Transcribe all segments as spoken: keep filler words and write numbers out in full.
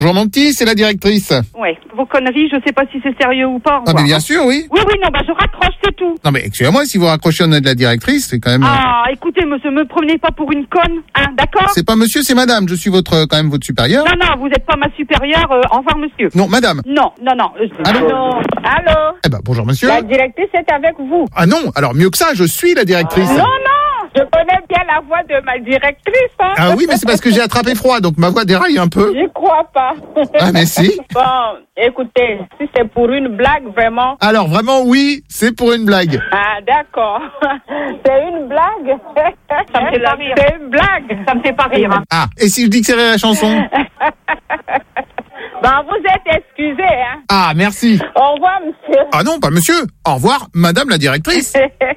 Bonjour mon petit, c'est la directrice. Ouais, vos conneries, je sais pas si c'est sérieux ou pas. Ah mais bien sûr, oui. Oui, oui, non, bah je raccroche, c'est tout. Non mais excusez-moi, si vous raccrochez au nom de la directrice, c'est quand même... Ah, écoutez, monsieur, me prenez pas pour une conne, hein, d'accord? C'est pas monsieur, c'est madame, je suis votre quand même votre supérieur. Non, non, vous êtes pas ma supérieure, euh, au revoir, monsieur. Non, madame. Non, non, non. euh, Allô non. Allô? Eh ben bonjour monsieur. La directrice est avec vous. Ah non, alors mieux que ça, je suis la directrice. Non, non, je connais bien la voix de ma directrice, hein. Ah oui, mais c'est parce que j'ai attrapé froid, donc ma voix déraille un peu. J'y crois pas. Ah mais si. Bon, écoutez, si c'est pour une blague, vraiment. Alors vraiment oui, c'est pour une blague. Ah, d'accord. C'est une blague. Ça me fait pas rire. C'est une blague. Ça me fait pas rire. Hein. Ah, et si je dis que c'est la chanson? Ben, vous êtes excusé, hein. Ah, merci. Au revoir, monsieur. Ah non, pas monsieur. Au revoir, madame la directrice.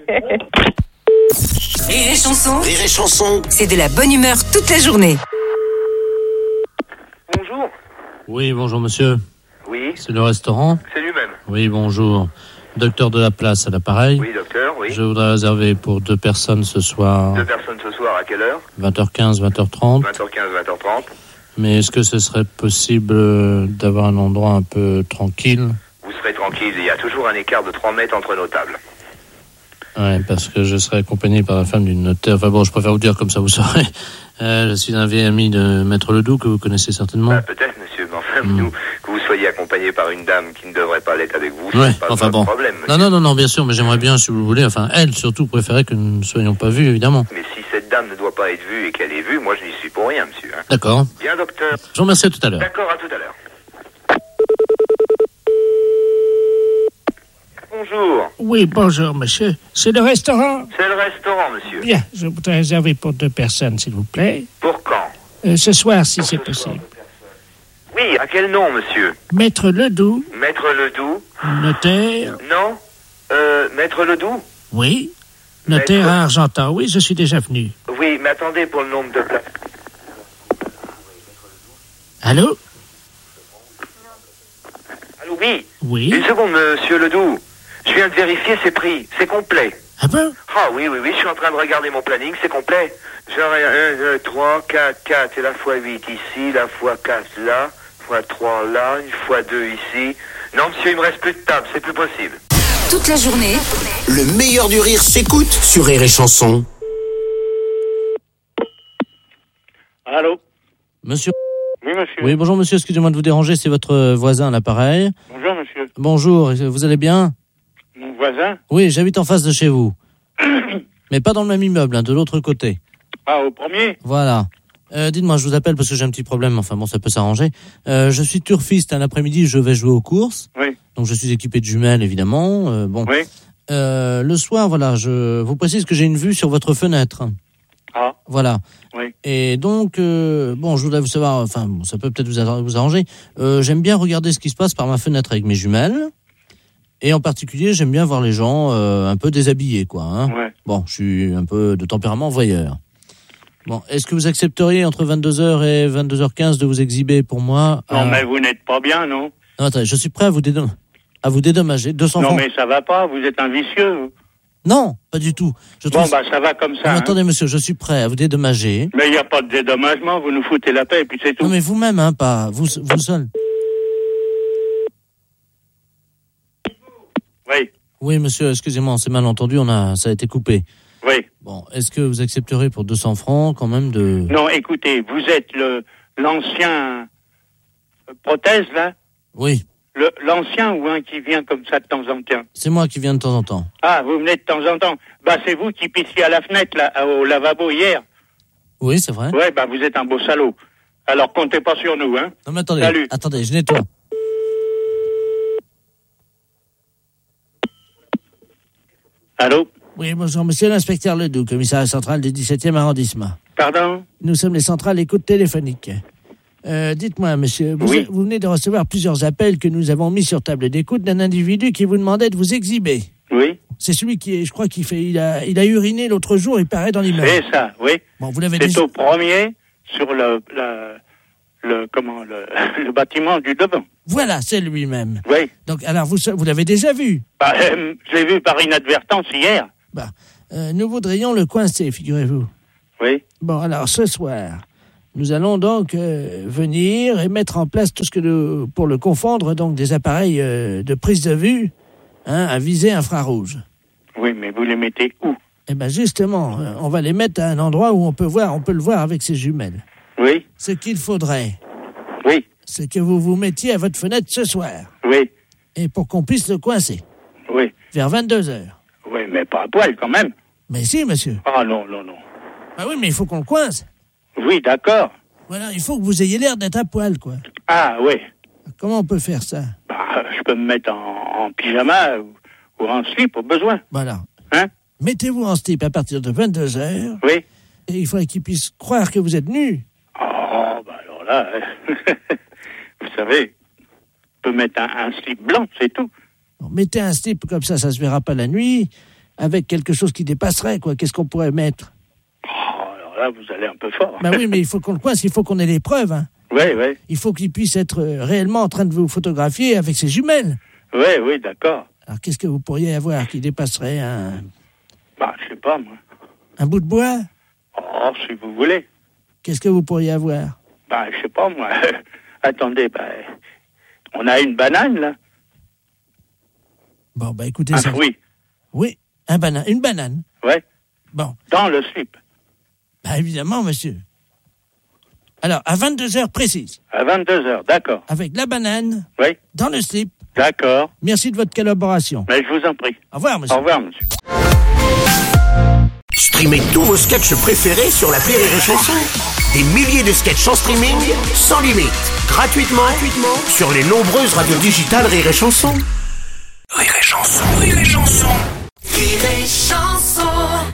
Rire et chanson, Rire et chanson. c'est de la bonne humeur toute la journée. Bonjour. Oui, bonjour monsieur. Oui, C'est le restaurant? c'est lui-même. Oui, bonjour. Docteur de la place à l'appareil. Oui, docteur, oui. Je voudrais réserver pour deux personnes ce soir, Deux personnes ce soir, à quelle heure? vingt heures quinze, vingt heures trente. vingt heures quinze, vingt heures trente. Mais est-ce que ce serait possible euh, d'avoir un endroit un peu tranquille? Vous serez tranquille, il y a toujours un écart de trois mètres entre nos tables. Ouais, parce que je serai accompagné par la femme d'une notaire. Enfin bon, je préfère vous dire comme ça, vous saurez. Euh, je suis un vieil ami de Maître Ledoux, que vous connaissez certainement. Bah, peut-être, monsieur, mais enfin, Mm. nous, que vous soyez accompagné par une dame qui ne devrait pas l'être avec vous, Ouais, c'est pas enfin notre bon. problème, monsieur. Non, non, non, non, bien sûr, mais j'aimerais bien, si vous voulez, enfin, elle surtout préférait que nous ne soyons pas vus, évidemment. Mais si cette dame ne doit pas être vue et qu'elle est vue, moi je n'y suis pour rien, monsieur. Hein. D'accord. Bien, docteur. Je vous remercie à tout à l'heure. D'accord, à tout à l'heure. Bonjour. Oui, bonjour, monsieur. C'est le restaurant? C'est le restaurant, monsieur. Bien, je voudrais réserver pour deux personnes, s'il vous plaît. Pour quand? Euh, ce soir, si c'est possible. Oui, à quel nom, monsieur? Maître Ledoux, Maître Ledoux? notaire. Non? Euh, Maître Ledoux? Oui. Notaire Maître- à Argentan. Oui, je suis déjà venu. Oui, mais attendez pour le nombre de places. Allô? Allô, oui. Oui. Une seconde, monsieur Ledoux. Je viens de vérifier ses prix. C'est complet. Ah bon? Ah oui, oui, oui, je suis en train de regarder mon planning, c'est complet. J'aurai un, deux, trois, quatre, quatre, et la fois huit ici, la fois quatre là, fois trois là, une fois deux ici. Non, monsieur, il me reste plus de table, c'est plus possible. Toute la journée, Le meilleur du rire s'écoute sur Rire et chanson. Allô? Monsieur. Oui, monsieur. Oui, bonjour monsieur, excusez-moi de vous déranger, c'est votre voisin à l'appareil. Bonjour, monsieur. Bonjour, vous allez bien? Mon voisin? Oui, j'habite en face de chez vous. Mais pas dans le même immeuble, hein, de l'autre côté. Ah, au premier? Voilà. Euh, dites-moi, je vous appelle parce que j'ai un petit problème, enfin bon, ça peut s'arranger. Euh, je suis turfiste, un après-midi, je vais jouer aux courses. Oui. Donc je suis équipé de jumelles, évidemment. Euh, bon. Oui. Euh, le soir, voilà, je vous précise que j'ai une vue sur votre fenêtre. Ah. Voilà. Oui. Et donc, euh, bon, je voudrais vous savoir, enfin, bon, ça peut peut-être vous, arra- vous arranger. Euh, j'aime bien regarder ce qui se passe par ma fenêtre avec mes jumelles. Et en particulier, j'aime bien voir les gens euh, un peu déshabillés, quoi. Hein. Ouais. Bon, je suis un peu de tempérament voyeur. Bon, est-ce que vous accepteriez entre vingt-deux heures et vingt-deux heures quinze de vous exhiber pour moi? Non, à- mais vous n'êtes pas bien, non? Non, attendez, je suis prêt à vous, dédom- à vous dédommager. deux cents Non, francs. mais ça va pas, vous êtes un vicieux. vous. Non, pas du tout. Je Bon, trouve... bah, ça va comme Non, ça. mais hein. attendez, monsieur, je suis prêt à vous dédommager. Mais il n'y a pas de dédommagement, vous nous foutez la paix, et puis c'est tout. Non, mais vous-même, hein, pas vous, vous seul. Oui, Oui, monsieur, excusez-moi, on s'est mal entendu, on a, ça a été coupé. oui. Bon, est-ce que vous accepterez pour deux cents francs quand même de... Non, écoutez, vous êtes le l'ancien euh, prothèse, là? Oui, Le, l'ancien ou un qui vient comme ça de temps en temps? c'est moi qui viens de temps en temps. Ah, vous venez de temps en temps. Bah, c'est vous qui pissiez à la fenêtre, là, au lavabo hier. Oui, c'est vrai. Ouais, bah, vous êtes un beau salaud. Alors, comptez pas sur nous, hein. Non, mais attendez, Salut. attendez, je nettoie. Allô? Oui, bonjour, monsieur l'inspecteur Ledoux, commissariat central du dix-septième arrondissement. Pardon? Nous sommes les centrales écoute téléphonique. Euh, dites-moi, monsieur, vous, Oui. vous venez de recevoir plusieurs appels que nous avons mis sur table d'écoute d'un individu qui vous demandait de vous exhiber. Oui? C'est celui qui, est, je crois, qui fait, il a, il a uriné l'autre jour, il paraît dans l'immeuble. C'est ça, oui. Bon, vous l'avez C'est déjà... au premier, sur le, la- le, comment, le, le bâtiment du devant. Voilà, c'est lui-même. Oui. Donc, alors, vous, vous l'avez déjà vu. Bah, euh, je l'ai vu par inadvertance hier. Bah, euh, nous voudrions le coincer, figurez-vous. Oui. Bon, alors, ce soir, Nous allons donc euh, venir et mettre en place tout ce que nous, pour le confondre, donc des appareils euh, de prise de vue hein, à visée infrarouge. Oui, mais vous les mettez où? Eh bien justement, euh, on va les mettre à un endroit où on peut voir, on peut le voir avec ses jumelles. Oui. Ce qu'il faudrait, Oui. c'est que vous vous mettiez à votre fenêtre ce soir. Oui. Et pour qu'on puisse le coincer. Oui. Vers vingt-deux heures. Oui, mais pas à poil quand même. Mais si, monsieur. Ah non, non, non. Ah oui, mais il faut qu'on le coince. Oui, d'accord. Voilà, il faut que vous ayez l'air d'être à poil, quoi. Ah oui. Comment on peut faire ça? Bah, je peux me mettre en, en pyjama ou, ou en slip au besoin. Voilà. Hein? Mettez-vous en slip à partir de vingt-deux heures. Oui. Et il faudrait qu'ils puissent croire que vous êtes nu. Oh, bah alors là, vous savez, je peux mettre un, un slip blanc, c'est tout. Bon, mettez un slip comme ça, ça se verra pas la nuit, avec quelque chose qui dépasserait, quoi. Qu'est-ce qu'on pourrait mettre? Oh, alors là, vous allez un peu fort. Ben oui, mais il faut qu'on le coince, il faut qu'on ait les preuves, hein. Oui, oui. Il faut qu'il puisse être euh, réellement en train de vous photographier avec ses jumelles. Oui, oui, d'accord. Alors, qu'est-ce que vous pourriez avoir qui dépasserait un... Bah, je sais pas, moi. Un bout de bois? Oh, si vous voulez. Qu'est-ce que vous pourriez avoir? Bah, je sais pas, moi. Attendez, bah, on a une banane, là. Bon, bah écoutez Un ça. fruit. Oui, un banane, une banane. Ouais. Bon, Dans le slip. bah évidemment, monsieur. Alors, à vingt-deux heures précises, À vingt-deux heures, d'accord. avec la banane, Oui, dans le slip. d'accord. Merci de votre collaboration. Mais je vous en prie. Au revoir, monsieur. Au revoir, monsieur. Streamez tous vos sketchs préférés sur l'appli Rire et Chanson. Des milliers de sketchs en streaming, sans limite, gratuitement, gratuitement sur les nombreuses radios digitales Rire et Chanson. Rire et Chanson, Rire et Chanson. Rire et Chanson.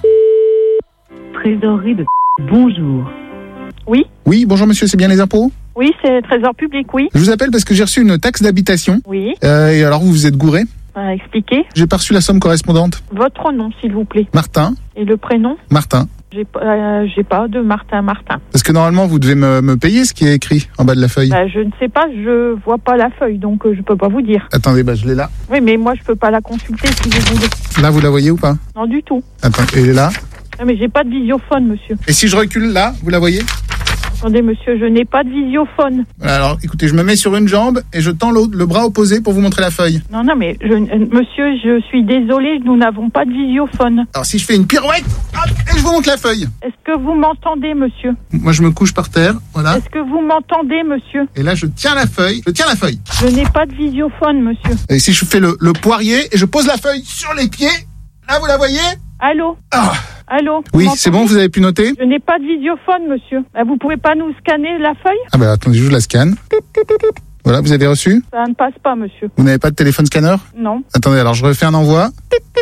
Trésorerie de bonjour. Oui, Oui, bonjour monsieur, c'est bien les impôts? oui, c'est Trésor public, oui. Je vous appelle parce que j'ai reçu une taxe d'habitation. Oui, Euh, et alors vous vous êtes gouré? euh, expliquez. J'ai pas reçu la somme correspondante. Votre nom, s'il vous plaît. Martin, Et le prénom? Martin. J'ai pas, euh, j'ai pas de Martin Martin. Parce que normalement vous devez me, me payer ce qui est écrit en bas de la feuille. Bah, je ne sais pas, je vois pas la feuille, donc euh, je peux pas vous dire. Attendez, bah je l'ai là. Oui, mais moi je peux pas la consulter si vous voulez. Là vous la voyez ou pas? Non, du tout. Attends, elle est là. Non, mais j'ai pas de visiophone, monsieur. Et si je recule là, vous la voyez? Attendez, monsieur, je n'ai pas de visiophone. Voilà, alors écoutez, je me mets sur une jambe et je tends l'autre, le bras opposé pour vous montrer la feuille. Non, non, mais je, euh, monsieur, je suis désolée, nous n'avons pas de visiophone. Alors si je fais une pirouette, hop, et je vous montre la feuille. Est-ce que vous m'entendez, monsieur? Moi je me couche par terre, voilà. Est-ce que vous m'entendez, monsieur? Et là je tiens la feuille, je tiens la feuille. Je n'ai pas de visiophone, monsieur. Et si je fais le, le poirier et je pose la feuille sur les pieds, là vous la voyez? Allô? Ah. Allô? Oui, Vous c'est bon, m'entendez? vous avez pu noter? Je n'ai pas de visiophone, monsieur. Ah, vous pouvez pas nous scanner la feuille? Ah bah attendez, je vous la scanne. Voilà, vous avez reçu? Ça ne passe pas, monsieur. Vous n'avez pas de téléphone scanner? Non. Attendez, alors je refais un envoi.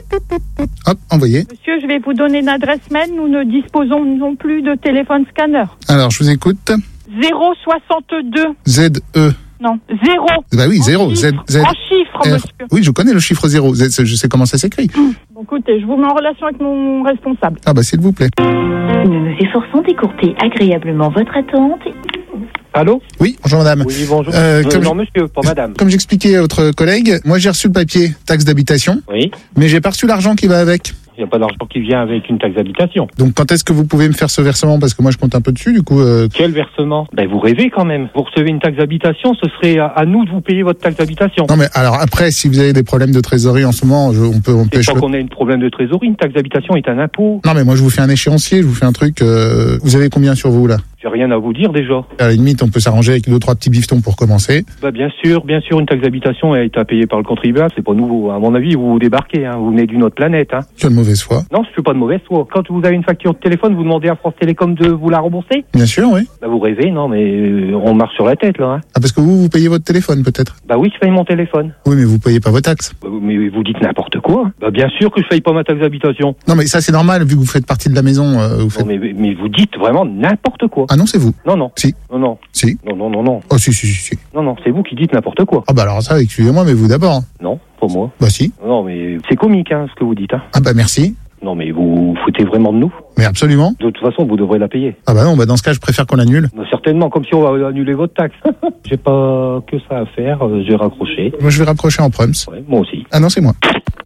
Hop, envoyé. Monsieur, je vais vous donner une adresse mail. Nous ne disposons non plus de téléphone scanner. Alors je vous écoute. zéro soixante-deux. Z, E. Non, zéro. Bah oui, En zéro. Z, chiffres. Z. En chiffres, R. monsieur. Oui, je connais le chiffre zéro. Z, je sais comment ça s'écrit. Bon, écoutez, je vous mets en relation avec mon responsable. Ah bah s'il vous plaît. Nous nous efforçons d'écourter agréablement votre attente. Allô? Oui, bonjour madame. Oui, bonjour. Euh, Euh, comme non, je- monsieur, pas madame. Comme j'expliquais à votre collègue, moi j'ai reçu le papier taxe d'habitation, Oui. mais j'ai pas reçu l'argent qui va avec. Il n'y a pas d'argent qui vient avec une taxe d'habitation. Donc quand est-ce que vous pouvez me faire ce versement? Parce que moi je compte un peu dessus, du coup... Euh... Quel versement? Ben, vous rêvez quand même. Vous recevez une taxe d'habitation, ce serait à, à nous de vous payer votre taxe d'habitation. Non mais alors après, si vous avez des problèmes de trésorerie en ce moment, je, on peut... On peut C'est je- pas qu'on ait un problème de trésorerie, une taxe d'habitation est un impôt. Non mais moi je vous fais un échéancier, je vous fais un truc... Euh... Vous avez combien sur vous là? J'ai rien à vous dire déjà. À la limite, on peut s'arranger avec deux trois petits bifetons pour commencer. Bah, bien sûr, bien sûr, une taxe d'habitation est à payer par le contribuable. C'est pas nouveau. À mon avis, vous vous débarquez, hein. Vous venez d'une autre planète, hein. Quelle mauvaise foi. Non, je suis pas de mauvaise foi. Quand vous avez une facture de téléphone, vous demandez à France Télécom de vous la rembourser? Bien sûr, oui. Bah, vous rêvez, non, mais euh, on marche sur la tête, là, hein. Ah parce que vous, vous payez votre téléphone peut-être? Bah oui, je paye mon téléphone. Oui mais vous payez pas vos taxes. Bah, mais vous dites n'importe quoi. Bah, bien sûr que je paye pas ma taxe d'habitation. Non mais ça c'est normal, vu que vous faites partie de la maison. Euh, vous faites... Non, mais, mais vous dites vraiment n'importe quoi. Ah non, c'est vous. Non, non. Si. Non, non. Si. Non, non, non, non. Oh si, si, si, si. Non, non, c'est vous qui dites n'importe quoi. Ah bah alors ça, excusez-moi, mais vous d'abord. Non, pas moi. Bah si. Non, mais c'est comique, hein, ce que vous dites, hein. Ah bah merci. Non, mais vous vous foutez vraiment de nous. Mais absolument. De toute façon, vous devrez la payer. Ah bah non, bah dans ce cas, je préfère qu'on l'annule. Bah, certainement, comme si on va annuler votre taxe. J'ai pas que ça à faire, euh, j'ai raccroché. Moi, je vais raccrocher en prums. Ouais, moi aussi. Ah non, c'est moi.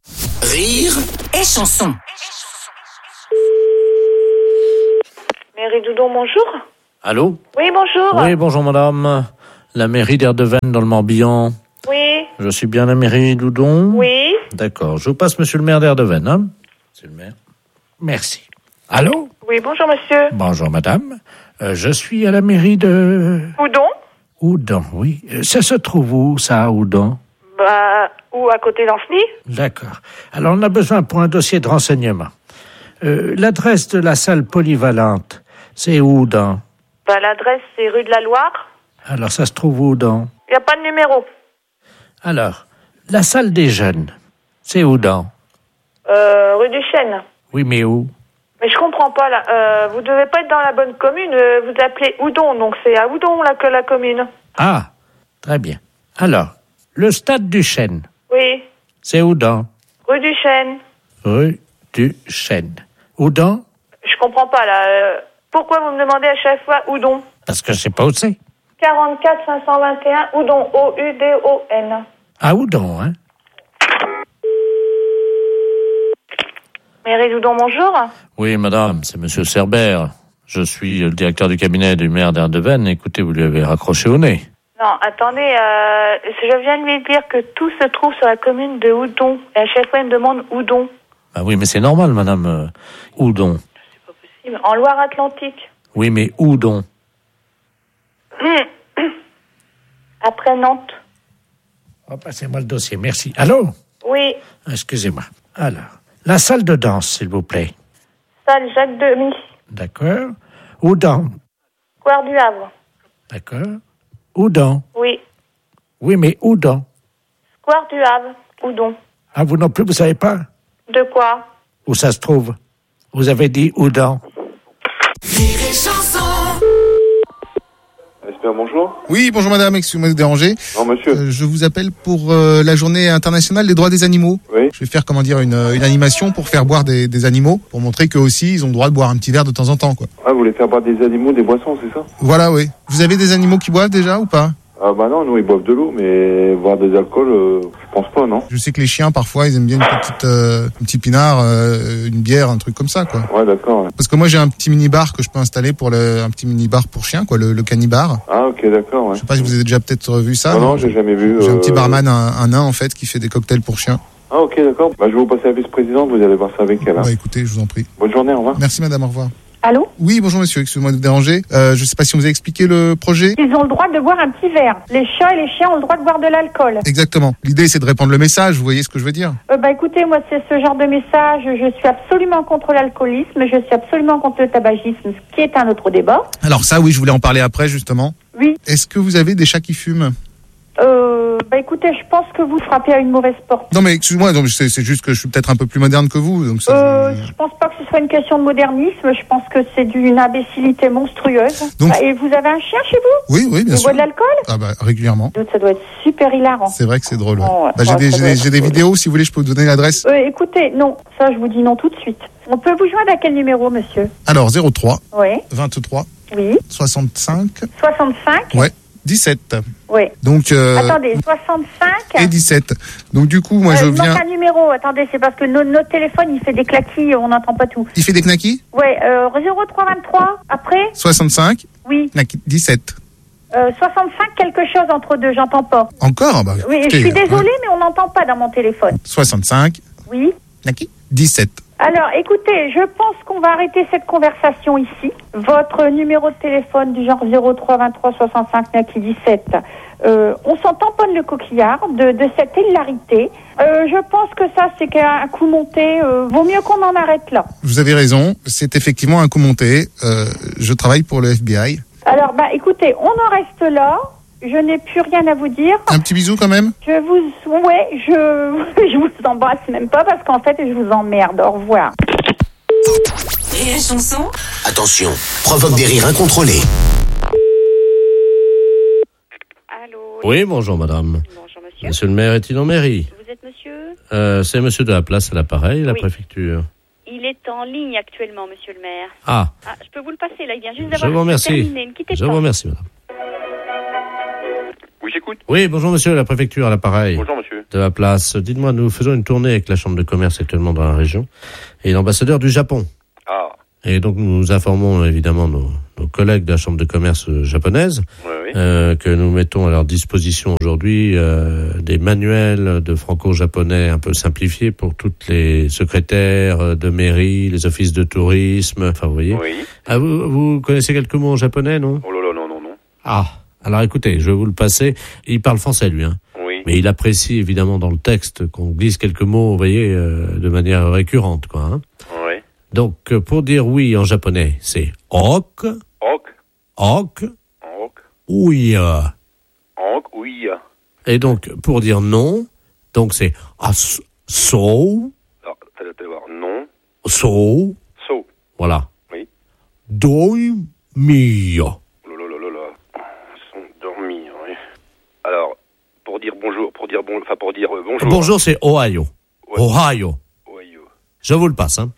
Rire et chanson. Mairie Doudon, bonjour. Allô? Oui, bonjour. Oui, bonjour madame. La mairie d'Erdeven dans le Morbihan. Oui. Je suis bien la mairie d'Oudon? Oui. D'accord, je vous passe monsieur le maire d'Erdeven, hein? Monsieur le maire. Merci. Allô? Oui, bonjour monsieur. Bonjour madame. Euh, je suis à la mairie de... Oudon? Oudon, oui. Euh, Ça se trouve où, ça, Oudon? Bah, ou à côté d'Ancenis? D'accord. Alors, on a besoin pour un dossier de renseignement. Euh, l'adresse de la salle polyvalente, c'est où, dans? Bah, l'adresse, c'est rue de la Loire. Alors, ça se trouve où, dans? Il n'y a pas de numéro. Alors, la salle des jeunes, c'est où, dans? Euh, rue du Chêne. Oui, mais où? Mais je comprends pas, là. Euh, vous devez pas être dans la bonne commune. euh, Vous appelez Oudon, donc c'est à Oudon, là, que la commune. Ah, très bien. Alors, le stade du Chêne, Oui. c'est où, dans? Rue du Chêne. Rue du Chêne. Où, dans? Je comprends pas, là. Euh, pourquoi vous me demandez à chaque fois Oudon? Parce que je sais pas où c'est. quarante-quatre cinq cent vingt et un, Oudon, O U D O N. Ah, Oudon, hein? Mairie d'Oudon, bonjour. Oui, madame, c'est monsieur Cerbère. Je suis le directeur du cabinet du maire d'Erdeven. Écoutez, vous lui avez raccroché au nez. Non, attendez, euh, je viens de lui dire que tout se trouve sur la commune de Oudon. Et à chaque fois, il me demande Oudon. Ah oui, mais c'est normal, madame. Euh, Oudon. En Loire-Atlantique. Oui, mais Oudon. Après Nantes. Repassez-moi le dossier, merci. Allô? Oui, Excusez-moi. Alors, la salle de danse, s'il vous plaît. salle Jacques Demy. D'accord. Où dans? Square du Havre. D'accord. Où dans? Oui. Oui, mais où dans? Square du Havre. Oudon. Ah, vous non plus, vous savez pas? De quoi? Où ça se trouve? Vous avez dit où dans? Espère, bonjour. Oui, bonjour madame, excusez-moi de déranger. Non, monsieur. Euh, je vous appelle pour euh, la journée internationale des droits des animaux. Oui. Je vais faire, comment dire, une, une animation pour faire boire des, des animaux, pour montrer qu'eux aussi, ils ont le droit de boire un petit verre de temps en temps, quoi. Ah, vous voulez faire boire des animaux, des boissons, c'est ça? Voilà, oui. Vous avez des animaux qui boivent déjà ou pas? Ah bah non, nous ils boivent de l'eau, mais boire des alcools, euh, je pense pas, non? Je sais que les chiens, parfois, ils aiment bien une petite, euh, un petit pinard, euh, une bière, un truc comme ça, quoi. Ouais, d'accord. Ouais. Parce que moi, j'ai un petit mini-bar que je peux installer pour le, un petit mini-bar pour chiens, quoi, le, le canibar. Ah, ok, d'accord, ouais. Je sais pas si vous avez déjà peut-être vu ça. Non, non, j'ai jamais vu. J'ai euh... un petit barman, un, un nain, en fait, qui fait des cocktails pour chiens. Ah, ok, d'accord. Bah, je vais vous passer la vice-présidente, vous allez voir ça avec elle. Hein. Bah, écoutez, je vous en prie. Bonne journée, au revoir. Merci, madame, au revoir. Allô? Oui, bonjour monsieur, excusez-moi de vous déranger. Euh, je sais pas si on vous a expliqué le projet. Ils ont le droit de boire un petit verre. Les chats et les chiens ont le droit de boire de l'alcool. Exactement. L'idée, c'est de répandre le message, vous voyez ce que je veux dire? Euh, bah écoutez, moi c'est ce genre de message. Je suis absolument contre l'alcoolisme. Je suis absolument contre le tabagisme, ce qui est un autre débat. Alors ça, oui, je voulais en parler après, justement. Oui. Est-ce que vous avez des chats qui fument? Euh, bah écoutez, je pense que vous frappez à une mauvaise porte. Non mais excuse-moi, donc c'est, c'est juste que je suis peut-être un peu plus moderne que vous. Donc ça, Euh, je- je pense pas que ce soit une question de modernisme. Je pense que c'est d'une imbécilité monstrueuse. Donc- Ah, et vous avez un chien chez vous? Oui, oui, bien Il sûr. boit de l'alcool? Ah bah régulièrement. Ça doit être super hilarant. C'est vrai que c'est drôle. ouais. Oh, ouais. Bah, j'ai Oh, des, ça j'ai doit des, être j'ai des drôle. vidéos, si vous voulez, je peux vous donner l'adresse. Euh, écoutez, non, ça je vous dis non tout de suite. On peut vous joindre à quel numéro, monsieur? Alors zéro trois Oui, vingt-trois oui. soixante-cinq soixante-cinq? ouais dix-sept. Oui. Donc euh, Attendez, soixante-cinq? et dix-sept. Donc du coup, moi Euh, je il manque viens. un numéro. Attendez, c'est parce que no- notre téléphone, il fait des claquilles, on n'entend pas tout. Il fait des knackis? Ouais, euh, zéro trois vingt-trois, après? soixante-cinq Oui. knackis, dix-sept. Euh, soixante-cinq, quelque chose entre deux, j'entends pas. Encore? Bah, Oui, écoutez, je suis désolée, ouais. mais on n'entend pas dans mon téléphone. soixante-cinq Oui. knackis, dix-sept. Alors, écoutez, je pense qu'on va arrêter cette conversation ici. Votre numéro de téléphone du genre zéro trois vingt-trois soixante-cinq Naki dix-sept, euh, on s'en tamponne le coquillard de, de cette hilarité. Euh, je pense que ça, c'est qu'un coup monté. Euh, vaut mieux qu'on en arrête là. Vous avez raison, c'est effectivement un coup monté. Euh, je travaille pour le F B I. Alors, bah, écoutez, on en reste là. Je n'ai plus rien à vous dire. Un petit bisou quand même? Je vous, ouais, je, je vous embrasse même pas parce qu'en fait, je vous emmerde. Au revoir. Et la chanson? Attention, provoque des rires incontrôlés. Oui, bonjour madame. Bonjour monsieur. Monsieur le maire est-il en mairie? Vous êtes monsieur? euh, C'est monsieur de la place à l'appareil, la Oui. préfecture. Il est en ligne actuellement, monsieur le maire. Ah, Ah, je peux vous le passer là, il vient juste je d'avoir vous remercie. terminé. Ne quittez Je pas. vous remercie madame. Oui, j'écoute. Oui, bonjour monsieur, la préfecture à l'appareil. Bonjour, monsieur. De la place. Dites-moi, nous faisons une tournée avec la chambre de commerce actuellement dans la région et l'ambassadeur du Japon. Ah. Et donc nous informons évidemment nos, nos collègues de la Chambre de commerce japonaise Oui, oui. euh, que nous mettons à leur disposition aujourd'hui euh, des manuels de franco-japonais un peu simplifiés pour toutes les secrétaires de mairie, les offices de tourisme, enfin vous voyez. Oui. Ah, vous, vous connaissez quelques mots en japonais, non? Oh là là, non, non, non. Ah, alors écoutez, je vais vous le passer. Il parle français lui, hein. Oui. Mais il apprécie évidemment dans le texte qu'on glisse quelques mots, vous voyez, euh, de manière récurrente, quoi. Hein. Oui. Donc, euh, pour dire oui en japonais, c'est ok, Ok. ok, Ok. ouya. Ok, oui. Et donc, pour dire non, donc c'est as, so, Alors, t'as de voir. Non. so, So. voilà. Oui. Doi mio. Oh là là là là là. Ils sont dormis, oui. Alors, pour dire bonjour, pour dire bon, enfin pour dire euh, bonjour. Bonjour, c'est Ohio. Ouais. Ohio. Ohio. Je vous le passe, hein.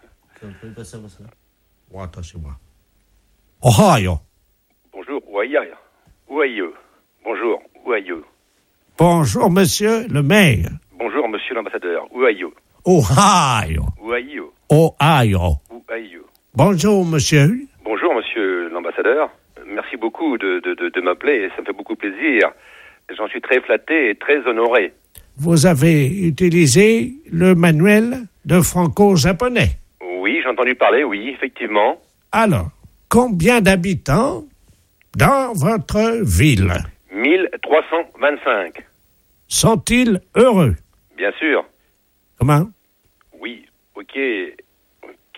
Ohio. Bonjour, Ohio. Ohio. Bonjour, Ohio. Bonjour, monsieur le maire. Bonjour, monsieur l'ambassadeur. Ohio. Ohio. Ohio. Ohio. Ohio. Bonjour, monsieur. Bonjour, monsieur l'ambassadeur. Merci beaucoup de, de, de, de m'appeler, ça me fait beaucoup plaisir. J'en suis très flatté et très honoré. Vous avez utilisé le manuel de franco-japonais. Oui, j'ai entendu parler, oui, effectivement. Alors, combien d'habitants dans votre ville mille trois cent vingt-cinq. sont-ils heureux? Bien sûr. Comment? Oui, ok. Ok.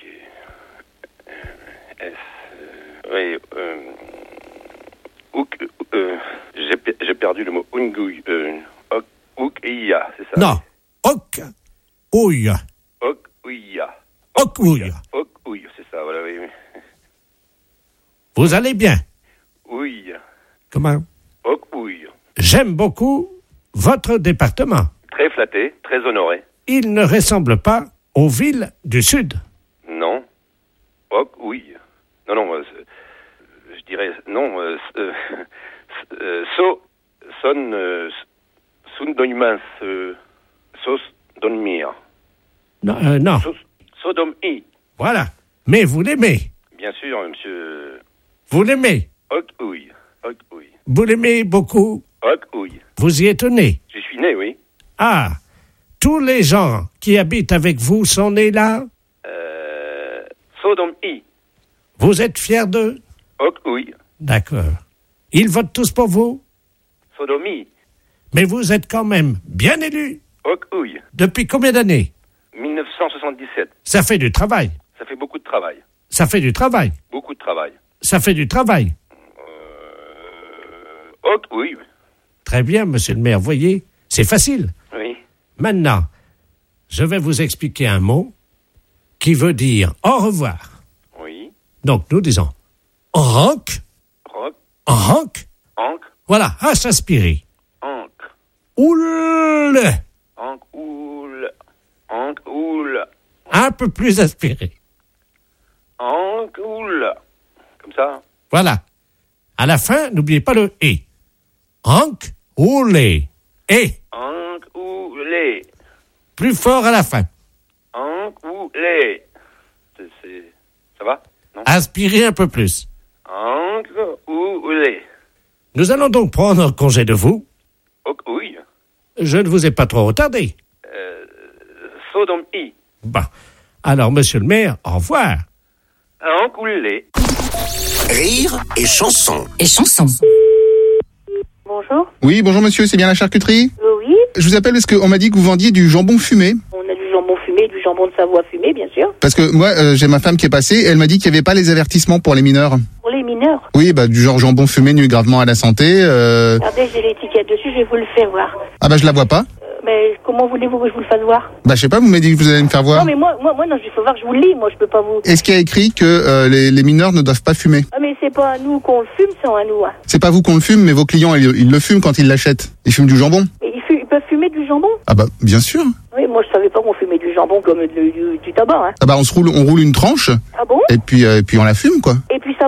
S, euh, oui, euh, ouk, euh, j'ai, pe- j'ai perdu le mot ungui. Euh, ok, ouk, iya, c'est ça? Non. Ok. Ouya. Ok, ouya. Ok. Ouya. Ok, ouya, c'est ça, voilà, oui. oui. Vous allez bien? Oui. Comment? Ok, oui. J'aime beaucoup votre département. Très flatté, très honoré. Il ne ressemble pas aux villes du Sud. Non. Ok, oui. Non, non, euh, je dirais non. Euh, euh, euh, so, son, euh, sun donimans, euh, sos donmir. Non. Euh, non. So, sodom i. Voilà. Mais vous l'aimez. Bien sûr, monsieur. Vous l'aimez. Ok, oui. Ok, oui. Vous l'aimez beaucoup. Ok, oui. Vous y êtes né. Je suis né, oui. Ah. Tous les gens qui habitent avec vous sont nés là. Euh, sodom i. Vous êtes fiers d'eux. Ok, oui. D'accord. Ils votent tous pour vous. Sodomie. Mais vous êtes quand même bien élu. Ok, oui. Depuis combien d'années? mille neuf cent soixante-dix-sept. Ça fait du travail. Ça fait beaucoup de travail. Ça fait du travail. Beaucoup de travail. Ça fait du travail. Euh, ok, oui. Très bien, monsieur le maire. Voyez, c'est facile. Oui. Maintenant, je vais vous expliquer un mot qui veut dire au revoir. Oui. Donc, nous disons rock, Rock. rock. Ank. Voilà, à s'inspirer. Ank. Oule. Ank. Oul. Ank. Oul. Un peu plus aspiré. Ank. Oul. Comme ça. Voilà. À la fin, n'oubliez pas le et. Hank, oule. Et. Ank. Oulé. Plus fort à la fin. Ank. Oulé. C'est, c'est... Ça va? Non? Inspirez un peu plus. Ank. Oulé. Nous allons donc prendre congé de vous. Ok, oui. Je ne vous ai pas trop retardé. Euh, Sodom i. Bon. Alors, monsieur le maire, au revoir. Ank. Oulé. Rire et chanson. Et chanson. Bonjour. Oui, bonjour monsieur, c'est bien la charcuterie? Euh, oui. Je vous appelle parce qu'on m'a dit que vous vendiez du jambon fumé. On a du jambon fumé, du jambon de Savoie fumé, bien sûr. Parce que moi, euh, j'ai ma femme qui est passée et elle m'a dit qu'il n'y avait pas les avertissements pour les mineurs. Pour les mineurs. Oui, bah du genre jambon fumé nuit gravement à la santé. Euh... Regardez, j'ai l'étiquette dessus, je vais vous le faire voir. Ah bah je la vois pas. Euh, mais comment voulez-vous que je vous le fasse voir? Bah je sais pas, vous m'avez dit que vous allez me faire voir. Non, mais moi, moi, moi, non, il faut voir que je vous le lis, moi, je peux pas vous... Est-ce qu'il y a écrit que euh, les, les mineurs ne doivent pas fumer? Ah, mais c'est pas à nous qu'on le fume, c'est à nous, hein. C'est pas vous qu'on le fume, mais vos clients, ils, ils le fument quand ils l'achètent. Ils fument du jambon? Mais ils, fu- ils peuvent fumer du jambon? Ah bah bien sûr. Oui, moi, je savais pas qu'on fumait du jambon comme du, du, du tabac, hein. Ah bah on se roule, on roule une tranche. Ah bon? Et puis, euh, et puis on la fume quoi. Et puis ça brûle?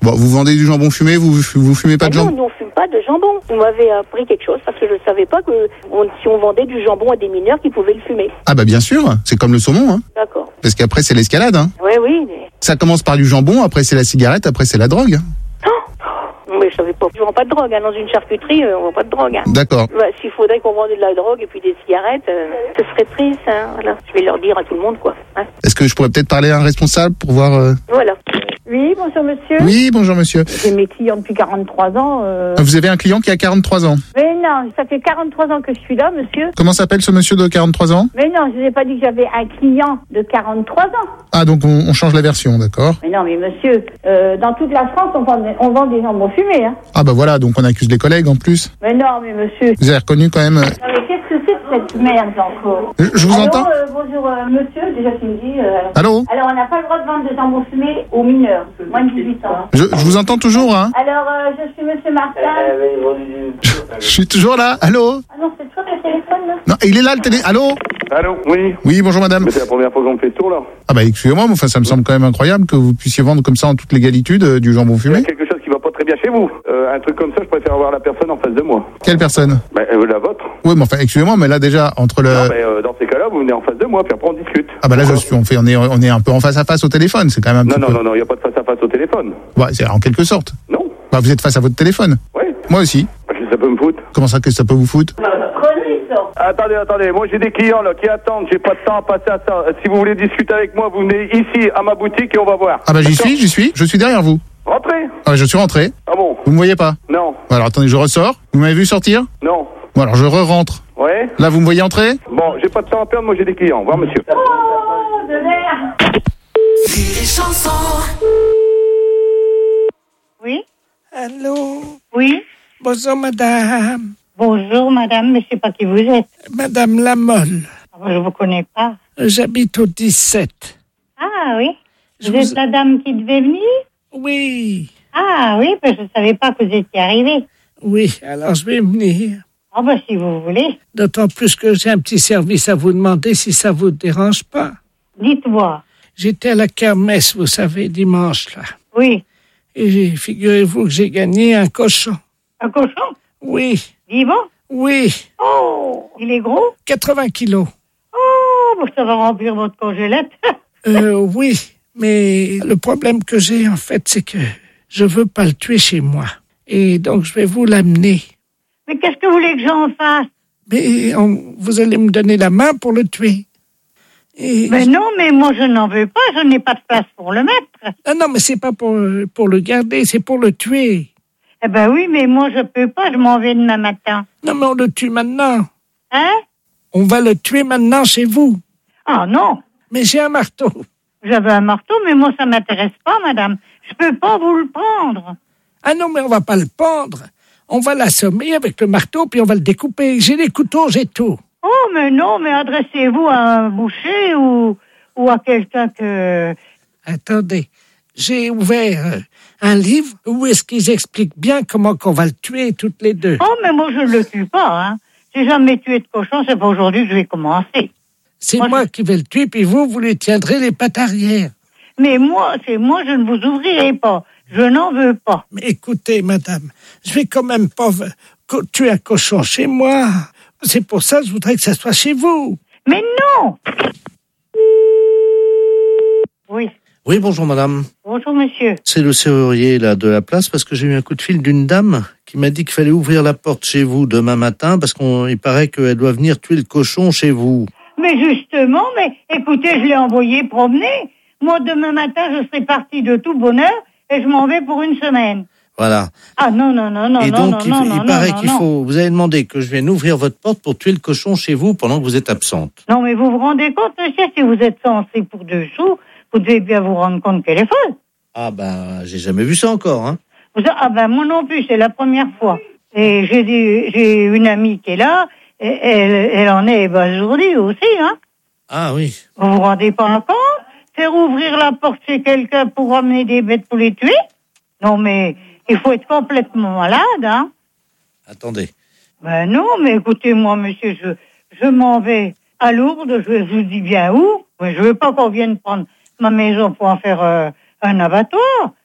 Bon, vous vendez du jambon fumé, vous vous fumez pas Ah de non, jambon? nous on fume pas de jambon. Vous m'avez appris quelque chose parce que je ne savais pas que on- si on vendait du jambon à des mineurs qui pouvaient le fumer. Ah bah bien sûr, c'est comme le saumon, hein. D'accord. Parce qu'après c'est l'escalade, hein. Oui, oui, mais... Ça commence par du jambon, après c'est la cigarette, après c'est la drogue. mais je savais pas. Je vends pas de drogue, hein. Dans une charcuterie, euh, on vend pas de drogue. Hein. D'accord. Bah, s'il faudrait qu'on vende de la drogue et puis des cigarettes, euh, ce serait triste, hein. Voilà. Je vais leur dire à tout le monde, quoi. Hein. Est-ce que je pourrais peut-être parler à un responsable pour voir... euh, Voilà. Oui, bonjour monsieur. Oui, bonjour monsieur. J'ai mes clients depuis quarante-trois ans. euh. Vous avez un client qui a quarante-trois ans. Mais non, ça fait quarante-trois ans que je suis là, monsieur. Comment s'appelle ce monsieur de quarante-trois ans? Mais non, je n'ai pas dit que j'avais un client de quarante-trois ans. Ah, donc on, on change la version, d'accord. Mais non, mais monsieur, euh, dans toute la France, on vend, on vend des jambons fumés, hein. Ah bah voilà, donc on accuse les collègues en plus. Mais non, mais monsieur. Vous avez reconnu quand même... euh, Non, mais qu'est-ce que c'est que cette merde encore? Je- je vous Allô, entends. euh, bonjour, euh, monsieur, déjà tu me dis. Euh... Allô. Alors, on n'a pas le droit de vendre de jambon fumé aux mineurs, moins de dix-huit ans. Je, je vous entends toujours, hein. Alors, euh, je suis monsieur Martin. Je suis toujours là, allô. Ah non, c'est toi le téléphone, là? Non, il est là le télé... Allô. Allô, oui. Oui, bonjour madame. Mais c'est la première fois qu'on me fait ce tour, là. Ah bah excusez-moi, mais enfin ça me semble quand même incroyable que vous puissiez vendre comme ça en toute légalité euh, du jambon Il y fumé. a quelque chose qui va pas très bien chez vous. Euh, un truc comme ça, je préfère avoir la personne en face de moi. Quelle personne? Bah, euh, la vôtre. Oui, mais enfin excusez-moi, mais là déjà entre le... Non, mais euh, dans ces cas-là, vous venez en face de moi, puis après on discute. Ah bah là je suis, on fait, on est, on est un peu en face à face au téléphone, c'est quand même un Non, petit non, peu... non, non, il n'y a pas de face à face au téléphone. Ouais, c'est en quelque sorte. Non. Bah vous êtes face à votre téléphone. Oui. Moi aussi. Qu'est-ce que ça peut me foutre? Comment ça, qu'est-ce que ça peut vous foutre? Attendez, attendez, moi j'ai des clients là qui attendent, j'ai pas de temps à passer à ça. Si vous voulez discuter avec moi, vous venez ici à ma boutique et on va voir. Ah bah j'y D'accord? suis, j'y suis, je suis derrière vous. Rentrez. Ah bah, je suis rentré. Ah bon? Vous me voyez pas? Non. Bon, alors attendez, je ressors. Vous m'avez vu sortir? Non. Bon alors je re-rentre. Ouais. Là vous me voyez entrer? Bon, j'ai pas de temps à perdre, moi j'ai des clients. Au revoir monsieur. Oh, de l'air. Oui. Allô. Oui. Bonjour madame. Bonjour madame, mais je sais pas qui vous êtes. Madame Lamolle. Je vous connais pas. J'habite au dix-sept. Ah oui. Je Vous vous- êtes la dame qui devait venir? Oui. Ah oui, parce que je savais pas que vous étiez arrivée. Oui, alors je vais venir. Ah bah si vous voulez. D'autant plus que j'ai un petit service à vous demander si ça vous dérange pas. Dites-moi. J'étais à la kermesse, vous savez, dimanche, là. Oui. Et j'ai- figurez-vous que j'ai gagné un cochon. Un cochon? Oui. Vivant? Oui. Oh, il est gros? quatre-vingts kilos. Oh, bah, ça va remplir votre congélette. Euh, oui. Mais le problème que j'ai, en fait, c'est que je veux pas le tuer chez moi. Et donc, je vais vous l'amener. Mais qu'est-ce que vous voulez que j'en fasse? Mais on- vous allez me donner la main pour le tuer. Et Mais non, mais moi je n'en veux pas, je n'ai pas de place pour le mettre. Ah non, mais c'est pas pour, pour le garder, c'est pour le tuer. Eh ben oui, mais moi je peux pas, je m'en vais demain matin. Non, mais on le tue maintenant. Hein? On va le tuer maintenant chez vous. Ah non. Mais j'ai un marteau. J'avais un marteau, mais moi ça m'intéresse pas, madame. Je peux pas vous le prendre. Ah non, mais on va pas le pendre. On va l'assommer avec le marteau, puis on va le découper. J'ai les couteaux, j'ai tout. Oh, mais non, mais adressez-vous à un boucher ou, ou à quelqu'un que... Attendez, j'ai ouvert euh, un livre où est-ce qu'ils expliquent bien comment qu'on va le tuer toutes les deux. Oh, mais moi je ne le tue pas, hein. J'ai jamais tué de cochon, c'est pas aujourd'hui que je vais commencer. C'est moi, moi, je... qui vais le tuer, puis vous, vous lui tiendrez les pattes arrière. Mais moi, c'est moi, je ne vous ouvrirai pas. Je n'en veux pas. Mais écoutez, madame, je vais quand même pas v- co- tuer un cochon chez moi. C'est pour ça que je voudrais que ça soit chez vous. Mais non! Oui. Oui, bonjour madame. Bonjour monsieur. C'est le serrurier là de la place parce que j'ai eu un coup de fil d'une dame qui m'a dit qu'il fallait ouvrir la porte chez vous demain matin parce qu'il paraît qu'elle doit venir tuer le cochon chez vous. Mais justement, mais écoutez, je l'ai envoyé promener. Moi, demain matin, je serai partie de tout bonheur et je m'en vais pour une semaine. Voilà. Ah non, non, non, non, Et non, donc, non, il, non, il non, paraît non, qu'il non. faut... Vous avez demandé que je vienne ouvrir votre porte pour tuer le cochon chez vous pendant que vous êtes absente. Non, mais vous vous rendez compte, monsieur, si vous êtes censé pour deux sous, vous devez bien vous rendre compte qu'elle est folle. Ah ben, j'ai jamais vu ça encore, hein. Vous- Ah ben, moi non plus, c'est la première fois. Et j'ai des- j'ai une amie qui est là, et elle, elle en est ébasourdie aussi, hein. Ah oui. Vous vous rendez pas compte? Faire ouvrir la porte chez quelqu'un pour ramener des bêtes pour les tuer? Non, mais il faut être complètement malade, hein. Attendez. Ben non, mais écoutez-moi, monsieur, je, je m'en vais à Lourdes, je, je vous dis bien où. Mais je veux pas qu'on vienne prendre ma maison pour en faire euh, un abattoir.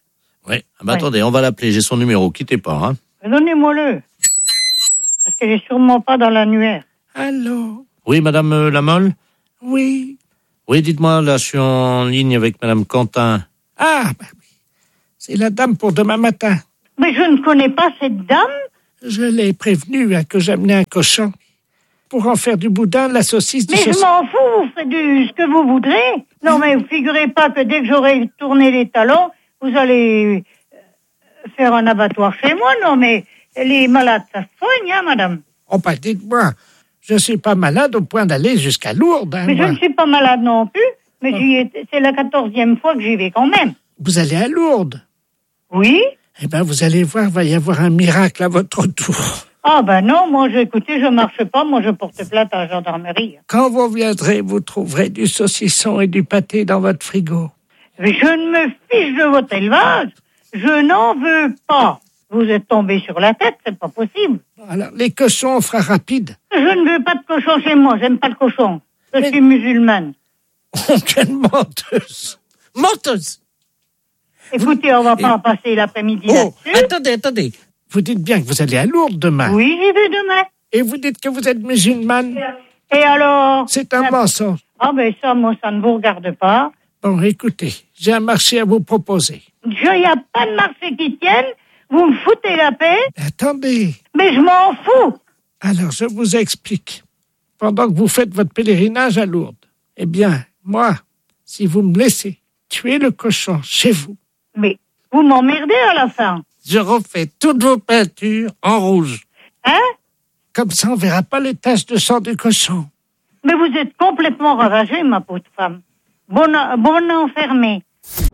Oui. Ah bah Ouais. attendez, on va l'appeler. J'ai son numéro. Quittez pas. Hein. Donnez-moi-le. Parce qu'elle est sûrement pas dans l'annuaire. Allô? Oui, Madame euh, Lamolle. Oui. Oui, dites-moi. Là, je suis en ligne avec Madame Quentin. Ah, bah oui. C'est la dame pour demain matin. Mais je ne connais pas cette dame. Je l'ai prévenue hein, que j'amenais un cochon. Pour en faire du boudin, de la saucisse, du Mais je saucisson. m'en fous, vous faites du, ce que vous voudrez. Non, mais vous figurez pas que dès que j'aurai tourné les talons, vous allez euh, faire un abattoir chez moi. Non, mais les malades, ça se soigne, hein, madame. Oh, bah dites-moi, je suis pas malade au point d'aller jusqu'à Lourdes. Hein, Mais je moi. ne suis pas malade non plus, mais j'y ai- c'est la quatorzième fois que j'y vais quand même. Vous allez à Lourdes? Oui. Eh ben, vous allez voir, va y avoir un miracle à votre tour. Ah ben non, moi, je, écoutez, je marche pas, moi, je porte plainte à la gendarmerie. Quand vous viendrez, vous trouverez du saucisson et du pâté dans votre frigo. Mais je ne me fiche de votre élevage. Je n'en veux pas. Vous êtes tombé sur la tête, c'est pas possible. Alors, les cochons, on fera rapide. Je ne veux pas de cochon chez moi, j'aime pas le cochon. Je suis musulmane. Oh, quelle menteuse! Menteuse! Écoutez, on va pas passer l'après-midi Oh, là-dessus. attendez, attendez. Vous dites bien que vous allez à Lourdes demain. Oui, j'y vais demain. Et vous dites que vous êtes musulmane. Et alors? C'est un mensonge. Ah ben ça, moi, ça ne vous regarde pas. Bon, écoutez, j'ai un marché à vous proposer. Il n'y a pas de marché qui tienne. Vous me foutez la paix. Attendez. Mais je m'en fous. Alors, je vous explique. Pendant que vous faites votre pèlerinage à Lourdes, eh bien, moi, si vous me laissez tuer le cochon chez vous, mais vous m'emmerdez à la fin. Je refais toutes vos peintures en rouge. Hein? Comme ça, on verra pas les taches de sang du cochon. Mais vous êtes complètement ravagée, ma pauvre femme. Bonne, bonne enfermée.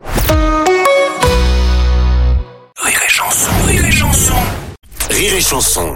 Rire et chanson, rire et chanson. Rire et chanson.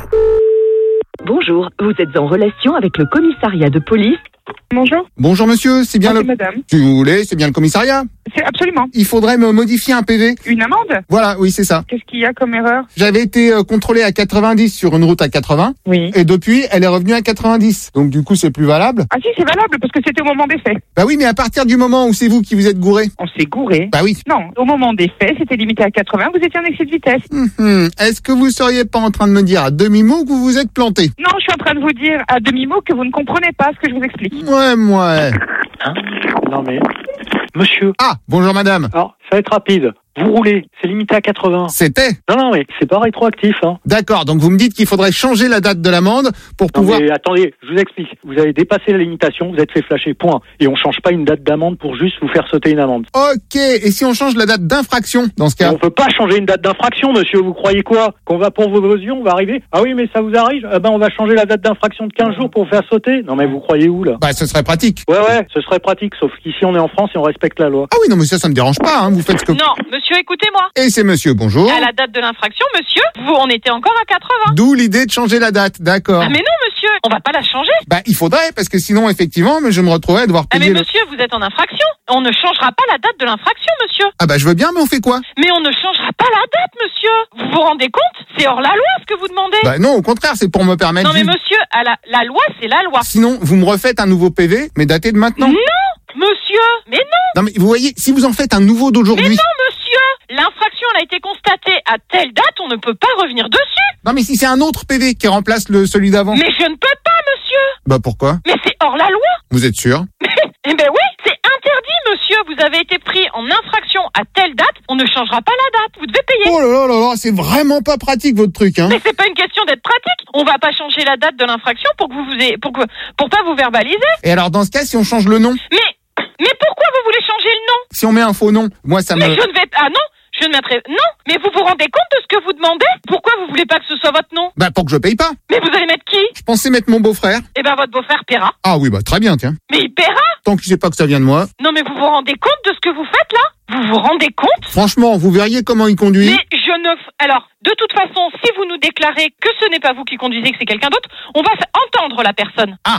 Bonjour, vous êtes en relation avec le commissariat de police. Bonjour. Bonjour monsieur, c'est bien Bonjour, le... madame. Si vous voulez, c'est bien le commissariat. C'est absolument. Il faudrait me modifier un P V. Une amende? Voilà, oui, c'est ça. Qu'est-ce qu'il y a comme erreur? J'avais été euh, contrôlé à quatre-vingt-dix sur une route à quatre-vingts. Oui. Et depuis, elle est revenue à quatre-vingt-dix. Donc du coup, c'est plus valable. Ah si, c'est valable parce que c'était au moment des faits. Bah oui, mais à partir du moment où c'est vous qui vous êtes gouré. On s'est gouré? Bah oui. Non, au moment des faits, c'était limité à quatre-vingts, vous étiez en excès de vitesse. Hum, hum. Est-ce que vous seriez pas en train de me dire à demi-mot que vous vous êtes planté? Non, je suis en train de vous dire à demi-mot que vous ne comprenez pas ce que je vous explique. Ouais, moi. Hein? Non mais... Monsieur. Ah, bonjour madame. Alors, ça va être rapide. Vous roulez, c'est limité à quatre-vingts. C'était? Non, non, mais c'est pas rétroactif, hein. D'accord, donc vous me dites qu'il faudrait changer la date de l'amende pour Non, pouvoir... mais attendez, je vous explique. Vous avez dépassé la limitation, vous êtes fait flasher, point. Et on change pas une date d'amende pour juste vous faire sauter une amende. Ok, et si on change la date d'infraction dans ce cas? Mais on peut pas changer une date d'infraction, monsieur. Vous croyez quoi? Qu'on va pour vos yeux, on va arriver? Ah oui, mais ça vous arrive? Ah ben, on va changer la date d'infraction de quinze jours pour vous faire sauter? Non, mais vous croyez où, là? Bah, ce serait pratique. Ouais, ouais, ce serait pratique, sauf qu'ici, on est en France et on respecte la loi. Ah oui, non, mais ça, ça me dérange pas, hein. Vous faites ce que... Non, monsieur, écoutez-moi. Et c'est monsieur, bonjour. À la date de l'infraction, monsieur, vous, on était encore à quatre-vingts. D'où l'idée de changer la date, d'accord. Ah mais non, monsieur, on va pas la changer. Bah, il faudrait, parce que sinon, effectivement, mais je me retrouverais à devoir Ah payer mais le... monsieur, vous êtes en infraction. On ne changera pas la date de l'infraction, monsieur. Ah bah, je veux bien, mais on fait quoi? Mais on ne changera pas la date, monsieur. Vous vous rendez compte? C'est hors la loi, ce que vous demandez. Bah non, au contraire, c'est pour me permettre... Non mais juste- monsieur, à la, la loi, c'est la loi. Sinon, vous me refaites un nouveau P V, mais daté de maintenant? Non, monsieur, mais non. Non, mais vous voyez, si vous en faites un nouveau Mais d'aujourd'hui... non, monsieur. L'infraction, elle a été constatée à telle date, on ne peut pas revenir dessus. Non, mais si c'est un autre P V qui remplace le celui d'avant... Mais je ne peux pas, monsieur. Bah pourquoi? Mais c'est hors la loi. Vous êtes sûr? Eh ben oui, c'est interdit, monsieur. Vous avez été pris en infraction à telle date, on ne changera pas la date. Vous devez payer. Oh là là là là, c'est vraiment pas pratique votre truc, hein. Mais c'est pas une question d'être pratique. On va pas changer la date de l'infraction pour que vous vous ayez, pour que, pour pas vous verbaliser. Et alors dans ce cas, si on change le nom? Mais, mais pourquoi vous voulez changer le nom? Si on met un faux nom, moi ça me... Mais je ne vais pas, ah non, je ne mettrai, non. Mais vous vous rendez compte de ce que vous demandez? Pourquoi vous voulez pas que ce soit votre nom? Bah pour que je paye pas. Mais vous allez mettre qui? Je pensais mettre mon beau-frère. Eh ben votre beau-frère paiera. Ah oui, bah très bien, tiens. Mais il paiera? Tant qu'il sait pas que ça vient de moi. Non mais vous vous rendez compte de ce que vous faites là? Vous vous rendez compte? Franchement, vous verriez comment il conduit. Mais je ne... f- Alors, de toute façon, si vous nous déclarez que ce n'est pas vous qui conduisez, que c'est quelqu'un d'autre, on va f- entendre la personne. Ah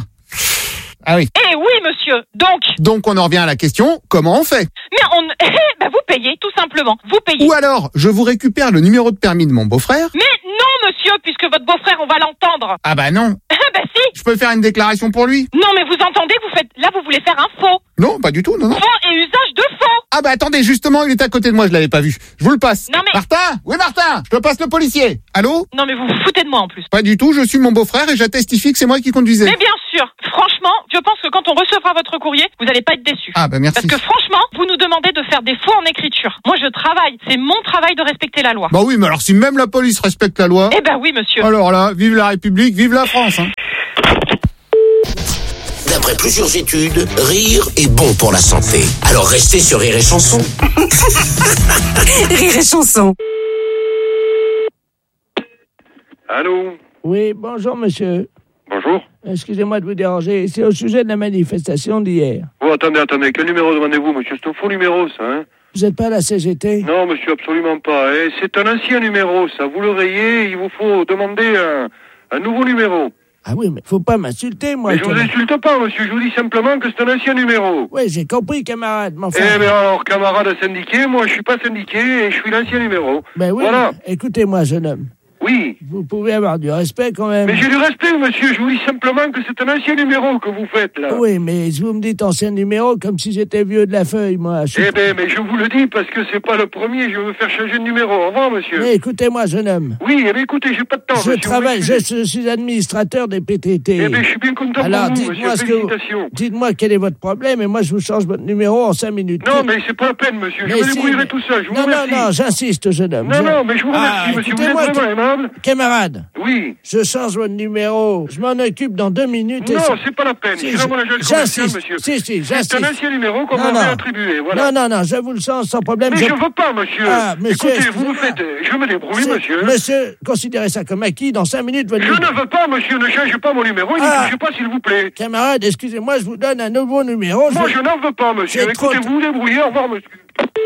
Ah oui. Eh oui, monsieur. Donc... Donc on en revient à la question, comment on fait? Mais on... Eh, bah vous payez, tout simplement. Vous payez. Ou alors, je vous récupère le numéro de permis de mon beau-frère. Mais non, monsieur, puisque votre beau-frrère, on va l'entendre. Ah bah non. Ah bah si. Je peux faire une déclaration pour lui? Non, mais vous entendez, vous faites... Là, vous voulez faire un faux. Non, pas du tout, non, non. Faux et usage de faux. Ah bah attendez, justement, il est à côté de moi, je l'avais pas vu. Je vous le passe. Non mais... Martin? Oui Martin, je te passe le policier. Allô? Non mais vous vous foutez de moi en plus. Pas du tout, je suis mon beau-frère et j'attestifie que c'est moi qui conduisais. Mais bien sûr, franchement, je pense que quand on recevra votre courrier, vous allez pas être déçus. Ah bah merci. Parce que franchement, vous nous demandez de faire des faux en écriture. Moi je travaille, c'est mon travail de respecter la loi. Bah oui, mais alors si même la police respecte la loi... Eh ben oui monsieur. Alors là, vive la République, vive la France, hein. D'après plusieurs études, rire est bon pour la santé. Alors restez sur Rire et Chanson. Rire et Chanson. Allô? Oui, bonjour monsieur. Bonjour. Excusez-moi de vous déranger, c'est au sujet de la manifestation d'hier. Oh, attendez, attendez, quel numéro demandez-vous, monsieur? C'est un faux numéro, ça, hein? Vous n'êtes pas à la C G T? Non, monsieur, absolument pas. Hein. C'est un ancien numéro, ça. Vous le rayez, il vous faut demander un, un nouveau numéro. Ah oui, mais faut pas m'insulter, moi. Mais je vous insulte pas, monsieur, je vous dis simplement que c'est un ancien numéro. Oui, j'ai compris, camarade, mais enfin... Eh bien alors, camarade syndiqué, moi je suis pas syndiqué et je suis l'ancien numéro. Ben oui, voilà. Écoutez-moi, jeune homme. Oui. Vous pouvez avoir du respect quand même. Mais j'ai du respect, monsieur. Je vous dis simplement que c'est un ancien numéro que vous faites, là. Oui, mais vous me dites ancien numéro comme si j'étais vieux de la feuille, moi. Je... Eh ben, mais je vous le dis parce que c'est pas le premier. Je veux me faire changer de numéro. Au revoir, monsieur. Mais écoutez-moi, jeune homme. Oui, eh ben, écoutez, j'ai pas de temps, Je monsieur. travaille, je, je suis administrateur des P T T. Eh ben, je suis bien content Alors, pour vous, dites-moi monsieur. ce que vous... Félicitations. Dites-moi quel est votre problème et moi je vous change votre numéro en cinq minutes. Non, mais c'est pas la peine, monsieur. Mais je me si, débrouillerai mais... tout seul. Je vous non, remercie. non, non, j'insiste, jeune homme. Non, je... non, mais je vous remercie, ah, monsieur. Vous êtes vraiment ca... aimable. Camarade. Oui. Je change votre numéro. Je m'en occupe dans deux minutes. Non, et ça... c'est pas la peine. Si, c'est vraiment l'agence commerciale, monsieur. Si, si, c'est j'insiste. un ancien numéro qu'on non, m'avait non. attribué, voilà. Non, non, non, je vous le change sans problème. Mais je, je veux pas, monsieur. Ah, monsieur, écoutez, vous me faites... Je me débrouille, monsieur. Monsieur, considérez ça comme acquis. Dans cinq minutes, votre Je ne veux pas, monsieur. Ne changez pas mon numéro. Il ah. ne touchez pas, s'il vous plaît. Camarade, excusez-moi, je vous donne un nouveau numéro. Moi, je, je n'en veux pas, monsieur. Écoutez, vous vous débrouillez. Au revoir, monsieur.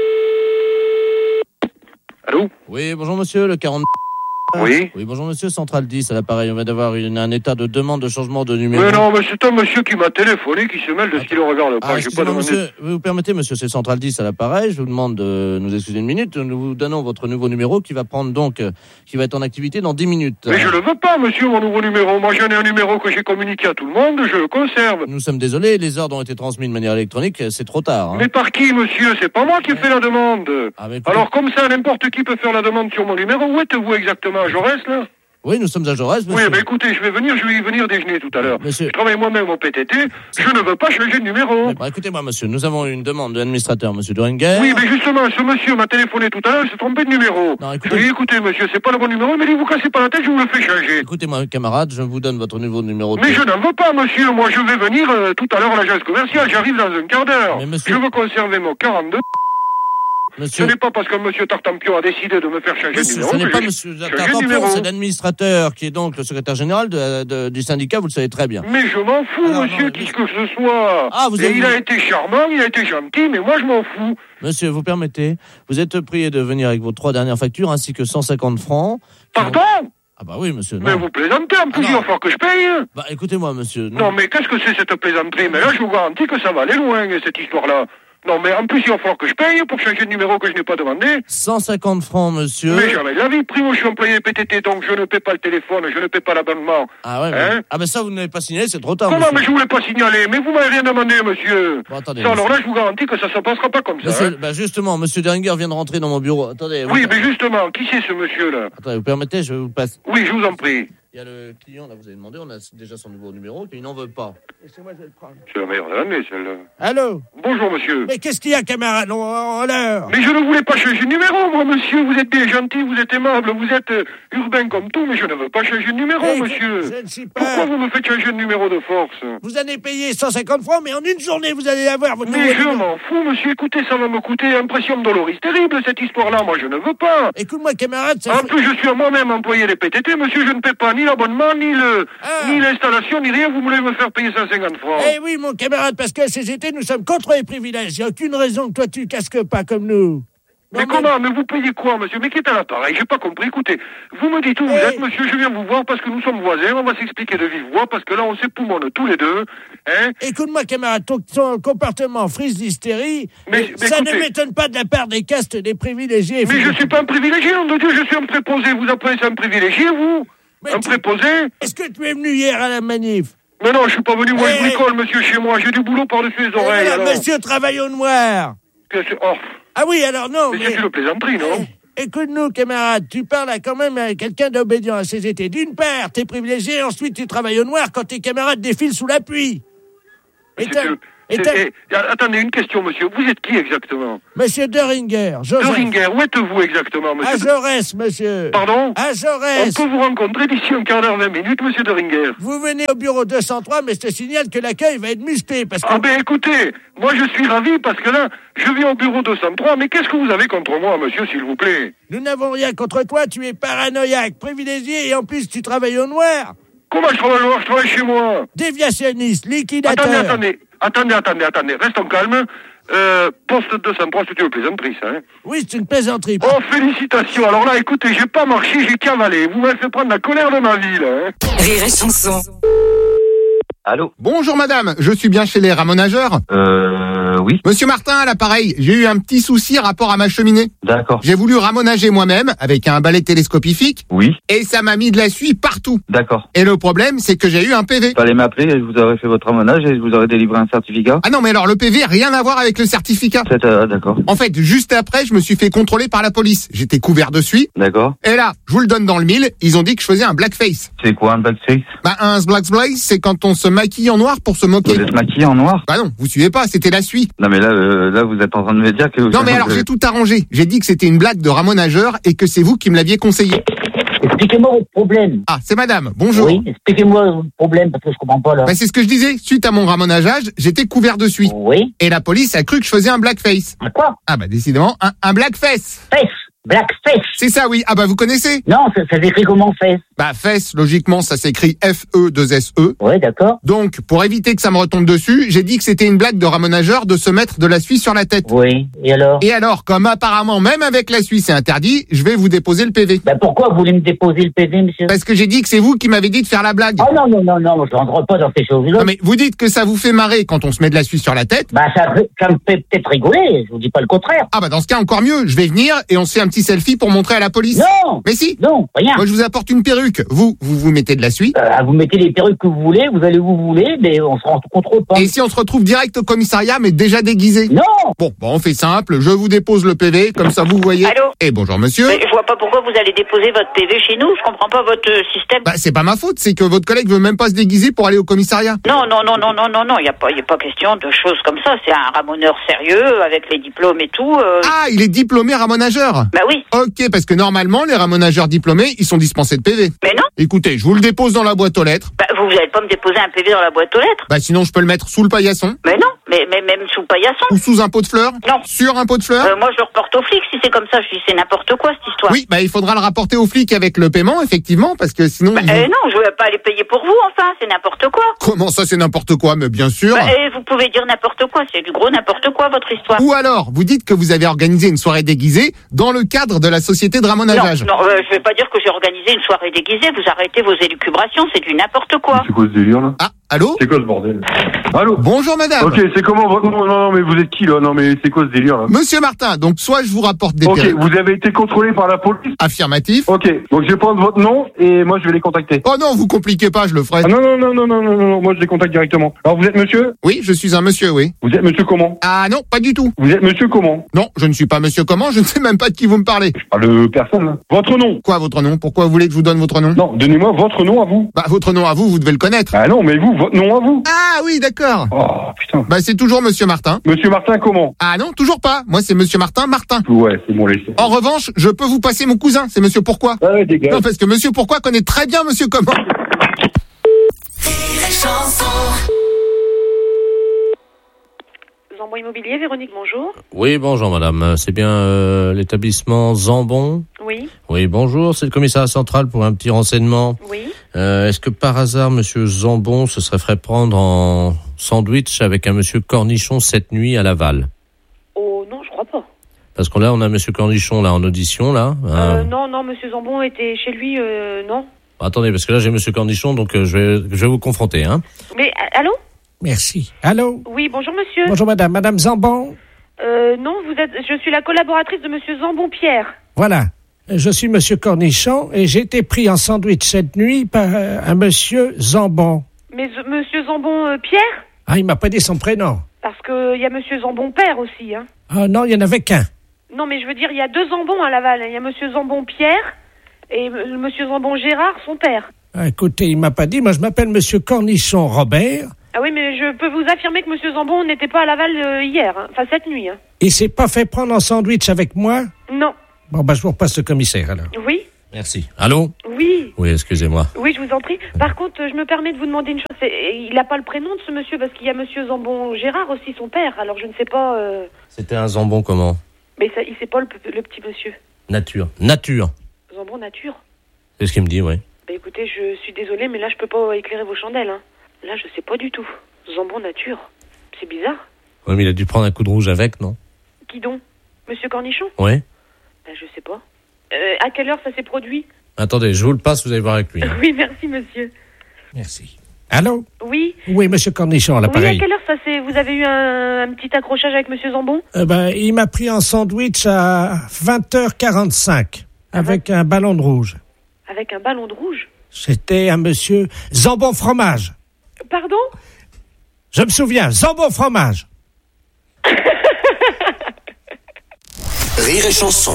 Allô? Oui, bonjour monsieur, le quarante... Oui. Oui, bonjour monsieur, Central dix à l'appareil. On va d'avoir une, un état de demande de changement de numéro. Mais non, mais c'est un monsieur qui m'a téléphoné, qui se mêle de ce qu'il ne regarde pas. Ah, J'ai pas demandé. Monsieur, vous vous permettez, monsieur, c'est Central dix à l'appareil. Je vous demande de nous excuser une minute. Nous vous donnons votre nouveau numéro qui va prendre donc, euh, qui va être en activité dans dix minutes. Mais je le veux pas, monsieur, mon nouveau numéro. Moi, j'en ai un numéro que j'ai communiqué à tout le monde, je le conserve. Nous sommes désolés, les ordres ont été transmis de manière électronique, c'est trop tard. Hein. Mais par qui, monsieur? C'est pas moi qui ai fait la demande. Ah, mais écoutez... Alors, comme ça, n'importe qui peut faire la demande sur mon numéro. Où êtes-vous exactement? À Jaurès, là? Oui, nous sommes à Jaurès, monsieur. Oui, ben écoutez, je vais venir, je vais y venir déjeuner tout à l'heure. Monsieur... Je travaille moi-même au P T T, je ne veux pas changer de numéro. Bon, écoutez-moi, monsieur, nous avons une demande de l'administrateur, monsieur Duringer. Oui, mais justement, ce monsieur m'a téléphoné tout à l'heure, il s'est trompé de numéro. Non, écoutez... Je lui ai dit, écoutez, monsieur, c'est pas le bon numéro, il m'a dit, vous cassez pas la tête, je vous le fais changer. Écoutez-moi, camarade, je vous donne votre nouveau numéro de... Mais je n'en veux pas, monsieur, moi je vais venir euh, tout à l'heure à l'agence commerciale, j'arrive dans un quart d'heure. Monsieur... Je veux conserver mon quarante-deux... Monsieur... Ce n'est pas parce que monsieur Tartampion a décidé de me faire changer monsieur, de numéro. Ce n'est que pas je... monsieur Tartampion, c'est l'administrateur qui est donc le secrétaire général de, de, du syndicat, vous le savez très bien. Mais je m'en fous, alors, monsieur, non, qui mais... que ce soit. Ah, vous Et avez... il a été charmant, il a été gentil, mais moi je m'en fous. Monsieur, vous permettez, vous êtes prié de venir avec vos trois dernières factures ainsi que cent cinquante francs. Pardon? Ah bah oui, monsieur. Non. Mais vous plaisantez, en plus, ah il va falloir que je paye. Bah écoutez-moi, monsieur. Non, non mais qu'est-ce que c'est cette plaisanterie? Mais là, je vous garantis que ça va aller loin, cette histoire-là. Non, mais en plus, il va falloir que je paye pour changer de numéro que je n'ai pas demandé. cent cinquante francs, monsieur. Mais jamais de la vie. Primo, je suis employé P T T, donc je ne paie pas le téléphone, je ne paie pas l'abonnement. Ah ouais, mais... hein? Ah ben ça, vous n'avez pas signalé, c'est trop tard, Comment, monsieur. mais je voulais pas signaler. Mais vous m'avez rien demandé, monsieur. Bon, attendez. Ça, monsieur. alors là, je vous garantis que ça ne se passera pas comme ça. Monsieur, hein? Bah justement, monsieur Deringer vient de rentrer dans mon bureau. Attendez. Oui, vous... mais justement, qui c'est ce monsieur-là? Attendez, vous permettez, je vous passe. Oui, je vous en prie. Il y a le client, là, vous avez demandé, on a déjà son nouveau numéro, puis il n'en veut pas. Laissez-moi, je vais le prendre. C'est la meilleure de l'année, celle-là. Allô? Bonjour, monsieur. Mais qu'est-ce qu'il y a, camarade? On, on l'heure. Mais je ne voulais pas changer de numéro, moi, monsieur. Vous êtes bien gentil, vous êtes aimable, vous êtes euh, urbain comme tout, mais je ne veux pas changer de numéro, hey, monsieur. Je ne suis pas... Pourquoi vous me faites changer de numéro de force? Vous allez payer cent cinquante francs, mais en une journée, vous allez avoir votre mais numéro. Mais je m'en fous, monsieur. Écoutez, ça va me coûter impression doloris terrible, cette histoire-là. Moi, je ne veux pas. Écoute-moi, camarade, ça En fait... plus, je suis moi-même employé des P T T, monsieur. Je ne paie pas ni l'abonnement, ni le, ah. ni l'installation, ni rien. Vous voulez me faire payer cent cinquante francs. Eh oui, mon camarade, parce que C G T, nous sommes contre les privilèges. Il n'y a aucune raison que toi, tu casques pas comme nous. Mais non, comment? Mais vous payez quoi, monsieur? Mais qui est à l'appareil? J'ai pas compris. Écoutez, vous me dites où hey. vous êtes, monsieur. Je viens vous voir parce que nous sommes voisins. On va s'expliquer de vive voix parce que là, on s'époumonne tous les deux. Hein? Écoute-moi, camarade, ton, ton comportement frise d'hystérie. Mais, mais ça écoutez, ne m'étonne pas de la part des castes des privilégiés. Mais je suis pas un privilégié, nom de Dieu. Je suis un préposé. Vous appelez ça un privilégié, vous? Mais un tu... préposé? Est-ce que tu es venu hier à la manif? Mais non, je suis pas venu. Moi, hey. je bricole, monsieur, chez moi. J'ai du boulot par-dessus les oreilles. Voilà, monsieur travaille au noir. Qu'est-ce que- Oh, Ah oui, alors non, mais mais... c'est une plaisanterie, non? Écoute-nous, camarade, tu parles à quand même à quelqu'un d'obédiant à ses étés. D'une part, t'es privilégié, ensuite tu travailles au noir quand tes camarades défilent sous la pluie. Et C'est t'as- une- et c'est- t'as- eh, attendez, une question, monsieur. Vous êtes qui exactement? Monsieur Döringer, Joseph. Döringer, où êtes-vous exactement, monsieur? À Jaurès, monsieur. Pardon? À On Jaurès. peut vous rencontrer d'ici un quart d'heure, vingt minutes, monsieur Döringer. Vous venez au bureau deux cent trois, mais je te signale que l'accueil va être musclé parce que... Ah ben écoutez, moi je suis ravi parce que là, je viens au bureau deux cent trois, mais qu'est-ce que vous avez contre moi, monsieur, s'il vous plaît? Nous n'avons rien contre toi, tu es paranoïaque, privilégié et en plus tu travailles au noir. Comment je travaille au noir? Je travaille chez moi. Déviationniste, liquidateur. Attendez, attendez, attendez, attendez, attendez, restons calmes. Euh, poste deux cent trois, c'est une plaisanterie, ça, hein? Oui, c'est une plaisanterie. Oh, félicitations. Alors là, écoutez, j'ai pas marché, j'ai cavalé. Vous m'avez fait prendre la colère de ma vie, là, hein? Rire et chanson. Allô? Bonjour madame, je suis bien chez les ramonageurs? Euh, oui. Monsieur Martin, à l'appareil, j'ai eu un petit souci rapport à ma cheminée. D'accord. J'ai voulu ramonager moi-même avec un balai télescopique. Oui. Et ça m'a mis de la suie partout. D'accord. Et le problème, c'est que j'ai eu un P V. Fallait m'appeler et je vous aurais fait votre ramonage et je vous aurais délivré un certificat. Ah non, mais alors le P V, rien à voir avec le certificat. C'est, euh, d'accord. En fait, juste après, je me suis fait contrôler par la police. J'étais couvert de suie. D'accord. Et là, je vous le donne dans le mille, ils ont dit que je faisais un blackface. C'est quoi un blackface? Bah, un blackface, c'est quand on se maquille en noir pour se moquer. Vous êtes maquillé en noir? Bah non, vous suivez pas, c'était la suie. Non mais là, euh, là vous êtes en train de me dire que... Non mais alors j'ai tout arrangé. J'ai dit que c'était une blague de ramonageur et que c'est vous qui me l'aviez conseillé. Expliquez-moi votre problème. Ah, c'est madame, bonjour. Oui, expliquez-moi votre problème parce que je comprends pas là. Bah c'est ce que je disais, suite à mon ramonageage, j'étais couvert de suie. Oui. Et la police a cru que je faisais un blackface. Un quoi? Ah bah décidément, un, un blackface. Face. Blackface. C'est ça, oui. Ah bah vous connaissez? Non, ça, ça s'écrit comment face? Bah face, logiquement, ça s'écrit F E deux S E. Oui, d'accord. Donc, pour éviter que ça me retombe dessus, j'ai dit que c'était une blague de ramonageur de se mettre de la suie sur la tête. Oui, et alors? Et alors, comme apparemment, même avec la suie, c'est interdit, je vais vous déposer le P V. Bah pourquoi vous voulez me déposer le P V, monsieur? Parce que j'ai dit que c'est vous qui m'avez dit de faire la blague. Oh non, non, non, non, je rentre pas dans ces choses-là. Non mais vous dites que ça vous fait marrer quand on se met de la suie sur la tête. Bah ça, ça me fait peut-être rigoler, je vous dis pas le contraire. Ah bah dans ce cas encore mieux, je vais venir et on se fait un petit selfie pour montrer à la police. Non. Mais si. Non, rien. Moi je vous apporte une perruque. Vous, vous vous mettez de la suie. Euh, vous mettez les perruques que vous voulez, vous allez où vous voulez, mais on se rencontre pas. Et si on se retrouve direct au commissariat mais déjà déguisé? Non. Bon, bon on fait simple, je vous dépose le P V, comme ça vous voyez. Allô? Et bonjour monsieur. Mais je vois pas pourquoi vous allez déposer votre P V chez nous, je comprends pas votre euh, système. Bah c'est pas ma faute, c'est que votre collègue veut même pas se déguiser pour aller au commissariat. Non, non, non, non, non, non, non, il y a pas, y a pas question de choses comme ça. C'est un ramoneur sérieux avec les diplômes et tout. euh. Ah, il est diplômé ramonageur. Bah oui. Ok, parce que normalement les ramonageurs diplômés, ils sont dispensés de P V. Mais non. Écoutez, je vous le dépose dans la boîte aux lettres. Bah vous, vous allez pas me déposer un P V dans la boîte aux lettres. Bah sinon je peux le mettre sous le paillasson. Mais non, mais, mais même sous paillasson. Ou sous un pot de fleurs. Non. Sur un pot de fleurs. Euh, moi je le reporte aux flics si c'est comme ça. Je dis c'est n'importe quoi cette histoire. Oui, bah il faudra le rapporter aux flics avec le paiement, effectivement, parce que sinon... Bah, ils vont- euh, non, je vais pas les payer pour vous enfin, c'est n'importe quoi. Comment ça c'est n'importe quoi? Mais bien sûr. Bah, euh, vous pouvez dire n'importe quoi, c'est du gros n'importe quoi votre histoire. Ou alors, vous dites que vous avez organisé une soirée déguisée dans le cadre de la société de ramonageage. Non, non euh, je vais pas dire que j'ai organisé une soirée déguisée, vous arrêtez vos élucubrations, c'est du n'importe quoi. C'est quoi ce délire, là? Ah, allô? C'est quoi ce bordel? Allô? Bonjour madame. Ok, c'est comment votre nom? Non, non, mais vous êtes qui, là? Non, mais c'est quoi ce délire, là? Monsieur Martin, donc soit je vous rapporte des Ok, perruques. vous avez été contrôlé par la police? Affirmatif. Ok, donc je vais prendre votre nom et moi je vais les contacter. Oh non, vous compliquez pas, je le ferai. Ah non, non, non, non, non, non, non, non, moi je les contacte directement. Alors vous êtes monsieur? Oui, je suis un monsieur, oui. Vous êtes monsieur comment? Ah non, pas du tout. Vous êtes monsieur comment? Non, je ne suis pas monsieur comment, je ne sais même pas de qui vous me parlez. Je parle de personne, là. Votre nom? Quoi, votre nom? Pourquoi vous voulez que je vous donne votre nom? Non, donnez-moi votre nom à vous. Bah, votre nom à vous, vous devez le connaître. Ah non, mais vous, votre nom à vous. Ah oui, d'accord. Oh, putain. Bah, c'est toujours monsieur Martin. Monsieur Martin comment? Ah non, toujours pas. Moi, c'est monsieur Martin Martin. Ouais, c'est bon, laissez. En revanche, je peux vous passer mon cousin, c'est monsieur Pourquoi. Ah ouais, dégage. Non, parce que monsieur Pourquoi connaît très bien monsieur Comment. Zambon Immobilier, Véronique, bonjour. Oui, bonjour madame. C'est bien euh, l'établissement Zambon? Oui. Oui, bonjour. C'est le commissariat central pour un petit renseignement. Oui. Euh, est-ce que par hasard, monsieur Zambon se serait fait prendre en sandwich avec un monsieur Cornichon cette nuit à Laval? Oh non, je crois pas. Parce que là, on a monsieur Cornichon là en audition, là. Euh, Euh, non, non, monsieur Zambon était chez lui, euh, non. Attendez, parce que là, j'ai monsieur Cornichon, donc euh, je vais, je vais vous confronter, hein. Mais, a- allô? Merci. Allô? Oui, bonjour monsieur. Bonjour madame. Madame Zambon? Euh, non, vous êtes, je suis la collaboratrice de monsieur Zambon Pierre. Voilà. Je suis monsieur Cornichon et j'ai été pris en sandwich cette nuit par euh, un monsieur Zambon. Mais euh, monsieur Zambon euh, Pierre? Ah, il m'a pas dit son prénom. Parce que il y a monsieur Zambon Père aussi, hein. Ah non, il n'y en avait qu'un. Non, mais je veux dire, il y a deux Zambons à Laval. Il y a Monsieur Zambon Pierre et M- Monsieur Zambon Gérard, son père. Ah, écoutez, il m'a pas dit. Moi, je m'appelle Monsieur Cornichon Robert. Ah oui, mais je peux vous affirmer que Monsieur Zambon n'était pas à Laval euh, hier, hein. Enfin cette nuit. Hein. Il s'est pas fait prendre en sandwich avec moi? Non. Bon, bah, je vous repasse le commissaire, alors. Oui. Merci. Allô? Oui. Oui, excusez-moi. Oui, je vous en prie. Par contre, je me permets de vous demander une chose. C'est- Il n'a pas le prénom de ce monsieur parce qu'il y a Monsieur Zambon Gérard aussi, son père. Alors je ne sais pas. euh, C'était un Zambon comment? Mais ça, il sait pas le, p- le petit monsieur. Nature. Nature. Zambon nature. C'est ce qu'il me dit, oui. Bah écoutez, je suis désolée, mais là je peux pas éclairer vos chandelles. Hein. Là, je sais pas du tout. Zambon nature. C'est bizarre. Oui, mais il a dû prendre un coup de rouge avec, non? Qui donc? Monsieur Cornichon? Oui. Bah je sais pas. Euh, à quelle heure ça s'est produit? Attendez, je vous le passe, vous allez voir avec lui. hein. Oui, merci monsieur. Merci. Allô? Oui. Oui, Monsieur Cornichon, à Oui, à l'appareil. quelle heure ça s'est... Vous avez eu un, un petit accrochage avec Monsieur Zambon? Eh ben, il m'a pris en sandwich à vingt heures quarante-cinq avec un ballon de rouge. Avec un ballon de rouge? C'était un monsieur Zambon Fromage. Pardon? Je me souviens, Zambon Fromage. Rire et chanson.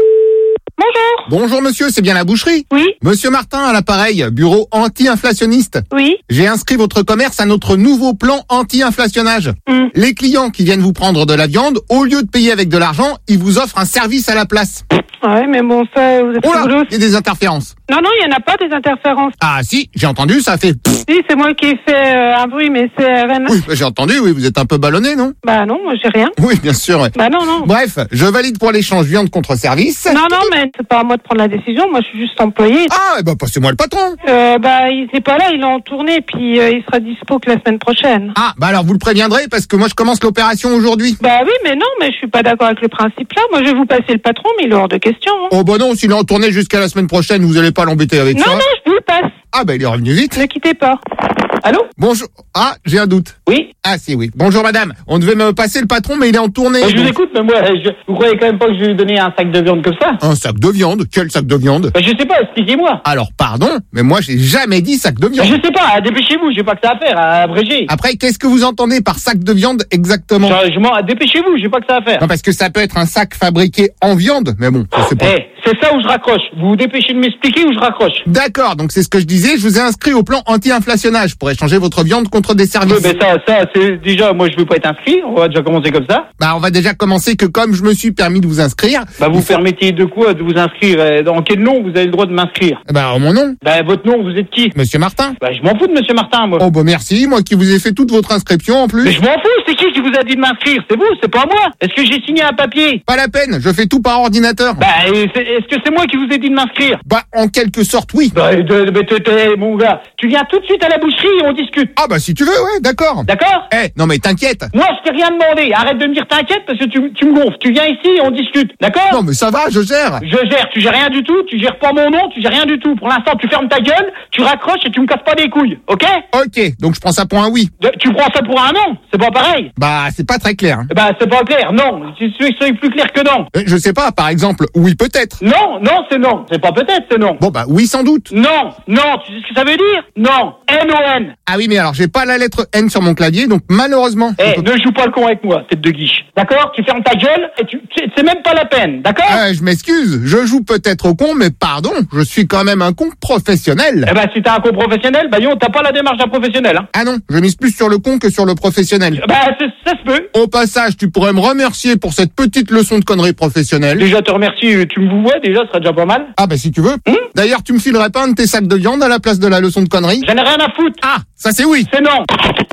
Bonjour. Bonjour monsieur, c'est bien la boucherie? Oui. Monsieur Martin à l'appareil, bureau anti-inflationniste. Oui. J'ai inscrit votre commerce à notre nouveau plan anti-inflationnage. Mm. Les clients qui viennent vous prendre de la viande, au lieu de payer avec de l'argent, ils vous offrent un service à la place. Ouais, mais bon, ça, vous êtes Oh là, rigolo. il y a des interférences. Non, non, il n'y en a pas des interférences. Ah si, j'ai entendu, ça fait... pfff. Si, c'est moi qui ai fait euh, un bruit, mais c'est rien. Oui, bah, j'ai entendu, oui, vous êtes un peu ballonné, non? Bah non, moi j'ai rien. Oui, bien sûr. Ouais. Bah non, non. Bref, je valide pour l'échange viande contre service. Non, non, mais c'est pas à moi de prendre la décision. Moi, je suis juste employé. Ah, eh ben, passez-moi le patron. Euh, bah, il n'est pas là, il est en tournée, puis euh, il sera dispo que la semaine prochaine. Ah, bah alors vous le préviendrez parce que moi je commence l'opération aujourd'hui. Bah oui, mais non, mais je suis pas d'accord avec le principe là. Moi, je vais vous passer le patron, mais il est hors de question. Hein. Oh bah non, s'il est en tournée jusqu'à la semaine prochaine, vous allez pas l'embêter avec Non, ça. non, je vous le passe. Ah bah il est revenu vite. Ne quittez pas. Allô? Bonjour. Ah, j'ai un doute. Oui. Ah si, oui. Bonjour madame. On devait me passer le patron, mais il est en tournée. Bah, je vous donc- écoute, mais moi, je, vous croyez quand même pas que je vais lui donner un sac de viande comme ça? Un sac de viande? Quel sac de viande? Bah, je sais pas, expliquez-moi. Alors pardon, mais moi j'ai jamais dit sac de Bah, viande. je sais pas, dépêchez-vous, j'ai pas que ça à faire, à abréger. Après, qu'est-ce que vous entendez par sac de viande exactement? Je, je m'en, dépêchez-vous, j'ai pas que ça à faire. Non, parce que ça peut être un sac fabriqué en viande, mais bon, je sais pas. Eh, c'est ça où je raccroche. Vous vous dépêchez de m'expliquer où je raccroche. D'accord, donc c'est ce que je disais, je vous ai inscrit au plan anti-inflationnage pour échanger votre viande contre des services. Oui, mais ça, ça, c'est déjà, moi, je veux pas être inscrit. On va déjà commencer comme ça. Bah, on va déjà commencer que comme je me suis permis de vous inscrire. Bah, vous permettez de quoi de vous inscrire? euh, Dans quel nom vous avez le droit de m'inscrire? Bah, mon nom. Bah, votre nom, vous êtes qui? Monsieur Martin. Bah, je m'en fous de Monsieur Martin, moi. Oh, bah, merci, moi qui vous ai fait toute votre inscription en plus. Mais je m'en fous, c'est qui qui vous a dit de m'inscrire? C'est vous, c'est pas moi. Est-ce que j'ai signé un papier? Pas la peine, je fais tout par ordinateur. Bah, et c'est- est-ce que c'est moi qui vous ai dit de m'inscrire? Bah, en quelque sorte, oui. Bah, de, de, de- de- mon gars, tu viens tout de suite à la boucherie et on discute. Ah, bah, si tu veux, ouais, d'accord. D'accord? Eh, non, mais t'inquiète. Moi, je t'ai rien demandé. Arrête de me dire t'inquiète parce que tu, tu me gonfles. Tu viens ici et on discute. D'accord? Non, mais ça va, je gère. Je gère. Tu gères rien du tout. Tu gères pas mon nom. Tu gères rien du tout. Pour l'instant, tu fermes ta gueule, tu raccroches et tu me casses pas les couilles. Ok? Ok, donc je prends ça pour un oui. De- tu prends ça pour un non? C'est pas pareil. Bah, c'est pas très clair. hein. Bah, c'est pas clair. Non. Tu tu- c'est plus clair que non. Euh, Je sais pas, par exemple, oui, peut-être. Non, non, c'est non. C'est pas peut-être, c'est non. Bon, bah, oui, sans doute. Non, non. Tu sais ce que ça veut dire? Non. N O N. Ah oui, mais alors, j'ai pas la lettre N sur mon clavier, donc malheureusement. Eh, on peut- ne joue pas le con avec moi, tête de guiche. D'accord? Tu fermes ta gueule et tu, c'est c'est même pas la peine. D'accord? Ah, je m'excuse, je joue peut-être au con, mais pardon, je suis quand même un con professionnel. Eh ben, si t'es un con professionnel, bah, yo, t'as pas la démarche d'un professionnel, hein. Ah non, je mise plus sur le con que sur le professionnel. Bah, c'est- ça se peut. Au passage, tu pourrais me remercier pour cette petite leçon de connerie professionnelle. Déjà, te remercie, tu me vous vois, déjà, ce serait déjà pas mal. Ah bah si tu veux. D'ailleurs, tu me filerais pas un de tes sacs de viande à la place de la leçon de connerie? J'en ai rien à foutre. Ah, ça c'est oui. C'est non.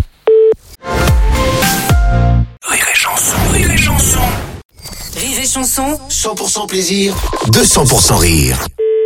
Rire et chanson, rire et chanson. Rire et chanson. cent pour cent plaisir, deux cents pour cent rire.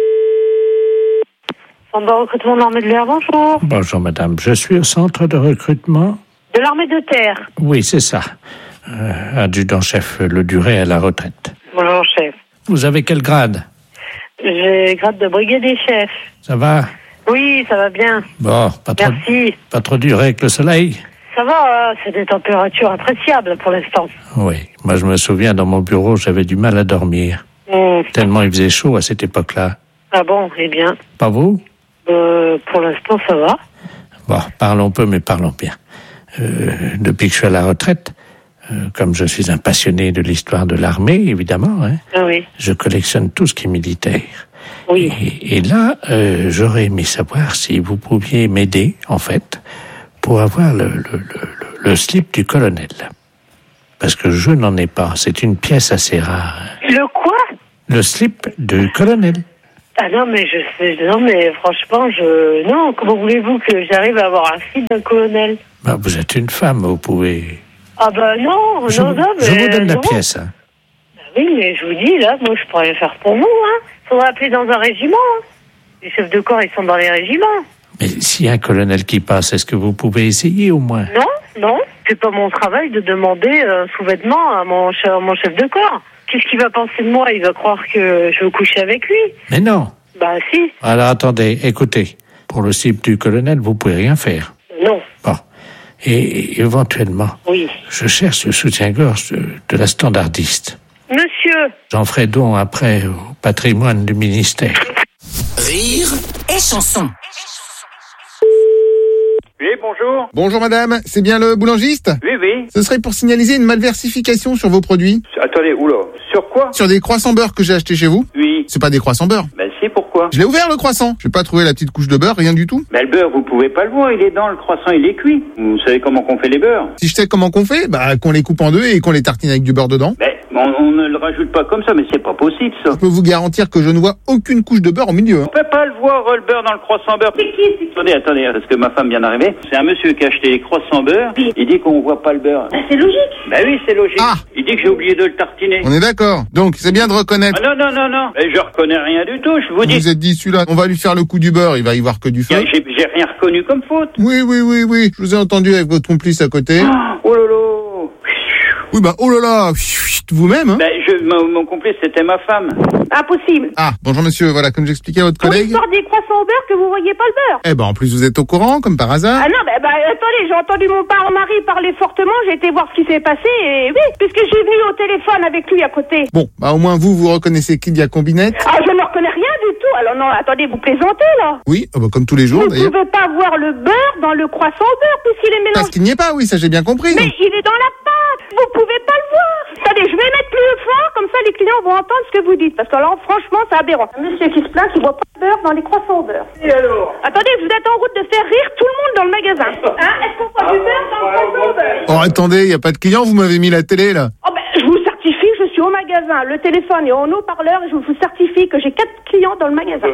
Centre de recrutement de l'armée de l'air, bonjour. Bonjour madame, je suis au centre de recrutement. De l'armée de terre. Oui, c'est ça. Euh, adjudant-chef Le Duré à la retraite. Bonjour, chef. Vous avez quel grade? J'ai grade de brigadier chef. Ça va? Oui, ça va bien. Bon, pas trop, Merci. pas trop dur avec le soleil? Ça va, hein, c'est des températures appréciables pour l'instant. Oui, moi je me souviens, dans mon bureau, j'avais du mal à dormir. Hmm. Tellement il faisait chaud à cette époque-là. Ah bon, eh bien. Pas vous? Euh, pour l'instant, ça va. Bon, parlons peu, mais parlons bien. Euh, depuis que je suis à la retraite, euh, comme je suis un passionné de l'histoire de l'armée, évidemment, hein, Oui. je collectionne tout ce qui est militaire. Oui. Et, et là, euh, j'aurais aimé savoir si vous pouviez m'aider, en fait, pour avoir le, le, le, le, le slip du colonel. Parce que je n'en ai pas. C'est une pièce assez rare. Le quoi? Le slip du colonel. Ah non, mais je sais, non, mais franchement, je, non, comment voulez-vous que j'arrive à avoir un slip d'un colonel? Bah, vous êtes une femme, vous pouvez... Ah bah non, Je, non, non, mais... je vous donne la non. pièce. Hein. Oui, mais je vous dis, là, moi, je pourrais le faire pour vous, hein. Faudra appeler dans un régiment, hein. Les chefs de corps, ils sont dans les régiments. Mais s'il y a un colonel qui passe, est-ce que vous pouvez essayer au moins? Non, non, c'est pas mon travail de demander un sous-vêtement à mon, che- à mon chef de corps. Qu'est-ce qu'il va penser de moi? Il va croire que je veux coucher avec lui. Mais non. Bah si. Alors attendez, écoutez. Pour le slip du colonel, vous pouvez rien faire. Non. Bon. Et, et éventuellement, Oui. je cherche le soutien-gorge de, de la standardiste. Monsieur. J'en ferai don après au patrimoine du ministère. Rire et chanson. Oui, bonjour. Bonjour madame, c'est bien le boulangiste? Oui, oui. Ce serait pour signaliser une malversification sur vos produits. Attendez, oula. Sur quoi? Sur des croissants beurre que j'ai achetés chez vous. Oui. C'est pas des croissants beurre. Ben si, pourquoi? Je l'ai ouvert le croissant. J'ai pas trouvé la petite couche de beurre, rien du tout. Ben le beurre, vous pouvez pas le voir, il est dans le croissant, il est cuit. Vous savez comment qu'on fait les beurres? Si je sais comment qu'on fait, bah qu'on les coupe en deux et qu'on les tartine avec du beurre dedans. Ben, on, on ne le rajoute pas comme ça, mais c'est pas possible, ça. Je peux vous garantir que je ne vois aucune couche de beurre au milieu. On peut pas le voir, le beurre dans le croissant beurre. C'est qui? Attendez, attendez, parce que ma femme vient d'arriver. C'est un monsieur qui a acheté les croissants beurre. Il dit qu'on voit pas le beurre. Ben, c'est logique. Ben oui, c'est logique. Ah. Il dit que j'ai oublié de le tartiner. On est d'accord. Donc c'est bien de reconnaître. Ah non, non, non, non. Et je reconnais rien du tout, je vous dis. Vous êtes dit celui-là, on va lui faire le coup du beurre, il va y voir que du feu. J'ai j'ai rien reconnu comme faute. Oui, oui, oui, oui. Je vous ai entendu avec votre complice à côté. Oh là là. Oui, bah, oh là là, vous-même, hein? Ben, je, mon, mon complice, c'était ma femme. Impossible. Ah, bonjour monsieur, voilà, comme j'expliquais à votre Pour collègue. l'histoire des croissants au beurre que vous voyez pas le beurre. Eh ben, en plus, vous êtes au courant, comme par hasard. Ah non, bah, bah attendez, j'ai entendu mon parent mari parler fortement, j'ai été voir ce qui s'est passé, et oui, puisque j'ai venu au téléphone avec lui à côté. Bon, bah, au moins, vous, vous reconnaissez qu'il y a combinette. Ah, je ne reconnais rien du tout. Alors non, attendez, vous plaisantez, là. Oui, ah bah, comme tous les jours, Vous ne d'ailleurs. pouvez pas voir le beurre dans le croissant au beurre, puisqu'il est mélangé. Parce qu'il n'y est pas, oui, ça j'ai bien compris. Mais il est dans la pâte. Vous pouvez pas le voir. Attendez, je vais mettre plus fort, comme ça les clients vont entendre ce que vous dites. Parce que alors, franchement, c'est aberrant. Un monsieur qui se plaint qu'il voit pas de beurre dans les croissants au beurre. Et alors? Attendez, vous êtes en route de faire rire tout le monde dans le magasin. Hein? Est-ce qu'on voit du beurre dans le croissant au beurre? Oh, attendez, il n'y a pas de client, vous m'avez mis la télé, là. Oh ben, je vous certifie, je suis au magasin. Le téléphone est en haut-parleur et je vous certifie que j'ai quatre clients dans le magasin.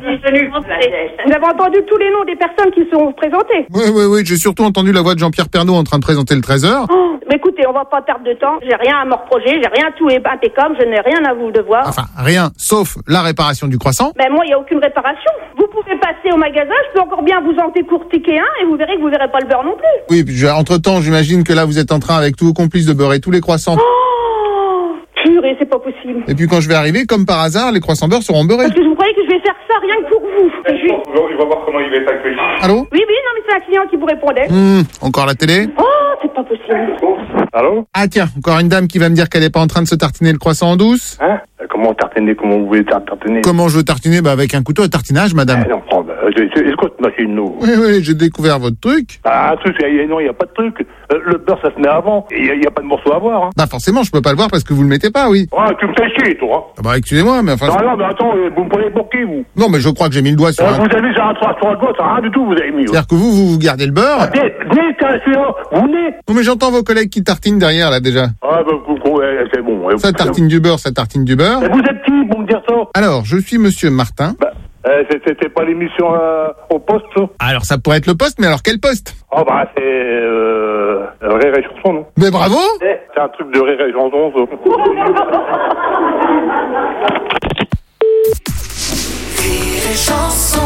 Vous avez entendu tous les noms des personnes qui sont présentées. Oui, oui, oui, j'ai surtout entendu la voix de Jean-Pierre Pernaut en train de présenter le trésor. Oh, mais écoutez, on va pas perdre de temps. J'ai rien à me reprocher, j'ai rien, tout est impeccable, je n'ai rien à vous devoir. Enfin, rien, sauf la réparation du croissant. Ben moi, il n'y a aucune réparation. Vous pouvez passer au magasin, je peux encore bien vous en décortiquer un et vous verrez que vous verrez pas le beurre non plus. Oui, puis je- entre-temps, j'imagine que là, vous êtes en train, avec tous vos complices, de beurrer tous les croissants. Oh, purée, c'est pas possible. Et puis quand je vais arriver, comme par hasard, les croissants beurre seront beurrés. Parce que vous croyez que je vais faire ça rien que pour vous. Je vais- Il va voir comment il va être accueilli. Allô? Oui, oui, non, mais c'est un client qui vous répondait. Hum, encore la télé? Oh, c'est pas possible. Allô? Ah tiens, encore une dame qui va me dire qu'elle est pas en train de se tartiner le croissant en douce. Hein? Comment tartiner? Comment vous voulez tar- tartiner? Comment je veux tartiner? Bah avec un couteau à tartinage, madame. Eh non, oh, bah, c'est c'est quoi cette machine, nous? Oui, oui, j'ai découvert votre truc. Ah, un truc, y a- non, il n'y a pas de truc. Euh, le beurre, ça se met avant. Il n'y a, y a pas de morceau à voir. Hein. Bah forcément, je peux pas le voir parce que vous le mettez pas, oui. Ah, tu me fais chier, toi. Ah bah excusez-moi, mais enfin... Non, non, mais attends, euh, vous me prenez pour qui, vous? Non, mais je crois que j'ai mis le doigt sur Euh, un... Vous avez mis sur un trois sur un doigt, ça rien du tout, vous avez mis. C'est-à-dire que vous, vous, vous gardez le beurre. Venez, venez, tiens, celui-là, vous venez. Non, mais j'entends vos collègues qui tartinent derrière, là, déjà. Ah, bah, vous- vous- ouais, c'est bon. ouais. Ça tartine du beurre, ça tartine du beurre. Mais vous êtes qui pour me dire ça? Alors, je suis monsieur Martin. Bah, euh, c'est- c'était pas l'émission euh, au poste, ça? Alors, ça pourrait être le poste, mais alors quel poste? Ah, bah, c'est euh, Rire et Chanson, non? Mais bravo! C'est un truc de Rire et Chanson, ça. Rire et chanson.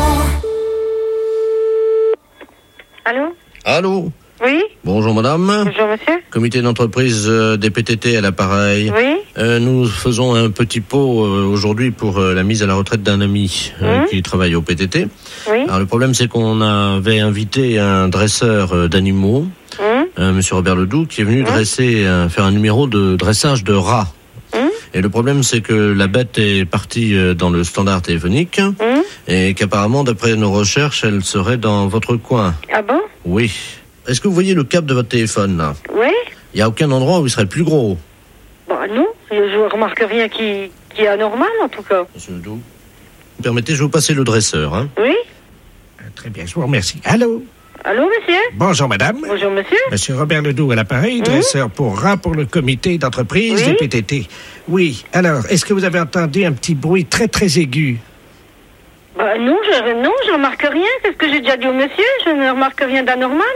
Allô? Allô? Oui? Bonjour madame. Bonjour monsieur? Comité d'entreprise euh, des P T T à l'appareil. Oui? Euh, nous faisons un petit pot euh, aujourd'hui pour euh, la mise à la retraite d'un ami euh, Mmh. qui travaille au P T T. Oui? Alors le problème c'est qu'on avait invité un dresseur euh, d'animaux, Hum? euh, monsieur Robert Ledoux, qui est venu dresser, euh, faire un numéro de dressage de rats. Hum? Et le problème c'est que la bête est partie euh, dans le standard téléphonique Hum? et qu'apparemment d'après nos recherches elle serait dans votre coin. Ah bon? Oui. Est-ce que vous voyez le câble de votre téléphone là? Oui? Il n'y a aucun endroit où il serait plus gros. Bah non, je remarque rien qui, qui est anormal en tout cas. Monsieur Ledoux, vous permettez, je vais vous passer le dresseur. Hein. Oui. Très bien, je vous remercie. Allô? Allô, monsieur? Bonjour, madame. Bonjour, monsieur. Monsieur Robert Ledoux à l'appareil, dresseur pour rats pour le comité d'entreprise Oui. du P T T. Oui, alors, est-ce que vous avez entendu un petit bruit très, très aigu? Bah non, je non, je remarque rien. C'est ce que j'ai déjà dit au monsieur. Je ne remarque rien d'anormal.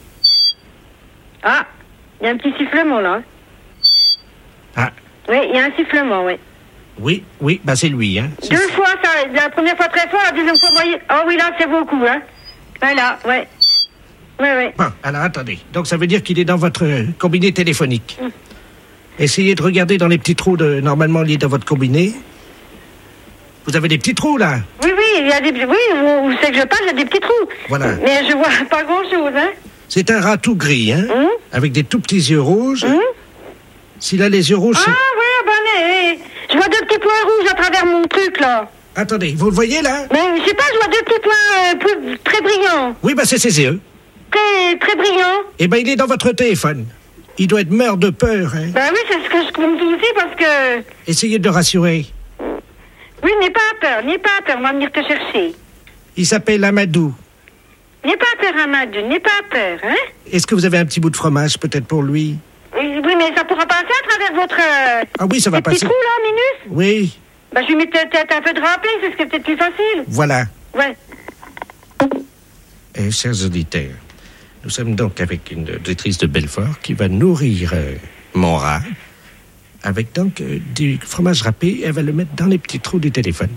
Ah, il y a un petit sifflement là. Ah. Oui, il y a un sifflement, oui. Oui, oui, bah c'est lui, hein. Deux fois, ça, la première fois très fort, la deuxième fois moyen. Oh oui, là, c'est beaucoup, hein. Voilà, ouais. Oui, oui. Bon, alors attendez. Donc ça veut dire qu'il est dans votre euh, combiné téléphonique. Mm. Essayez de regarder dans les petits trous de, normalement liés dans votre combiné. Vous avez des petits trous, là? Oui, oui, il y a des... Oui, vous, vous savez que je parle, il y a des petits trous. Voilà. Mais je vois pas grand-chose, hein. C'est un rat tout gris, hein, Hum. avec des tout petits yeux rouges. Hum. S'il a les yeux rouges... Ah, c'est- oui, ben, mais, je vois deux petits points rouges à travers mon truc, là. Attendez, vous le voyez, là? Mais je sais pas, je vois deux petits points euh, plus- très brillants. Oui, bah c'est ses yeux. Très, très brillants. Eh ben, il est dans votre téléphone. Il doit être mort de peur, hein. Ben oui, c'est ce que je me dis aussi, parce que... Essayez de le rassurer. Oui, n'aie pas peur, n'aie pas peur, on va venir te chercher. Il s'appelle Amadou. N'aie pas peur, Amadou, n'aie pas peur, hein. Est-ce que vous avez un petit bout de fromage, peut-être, pour lui? Oui, oui, mais ça pourra passer à travers votre... euh, Ah oui, ça va ces petits passer. trous, là, minus. Oui, Ben, je lui mets peut-être un peu de râpé, c'est ce qui est peut-être plus facile. voilà. Ouais. Eh, chers auditeurs, nous sommes donc avec une auditrice de Belfort qui va nourrir euh, mon rat avec donc euh, du fromage râpé. Elle va le mettre dans les petits trous du téléphone.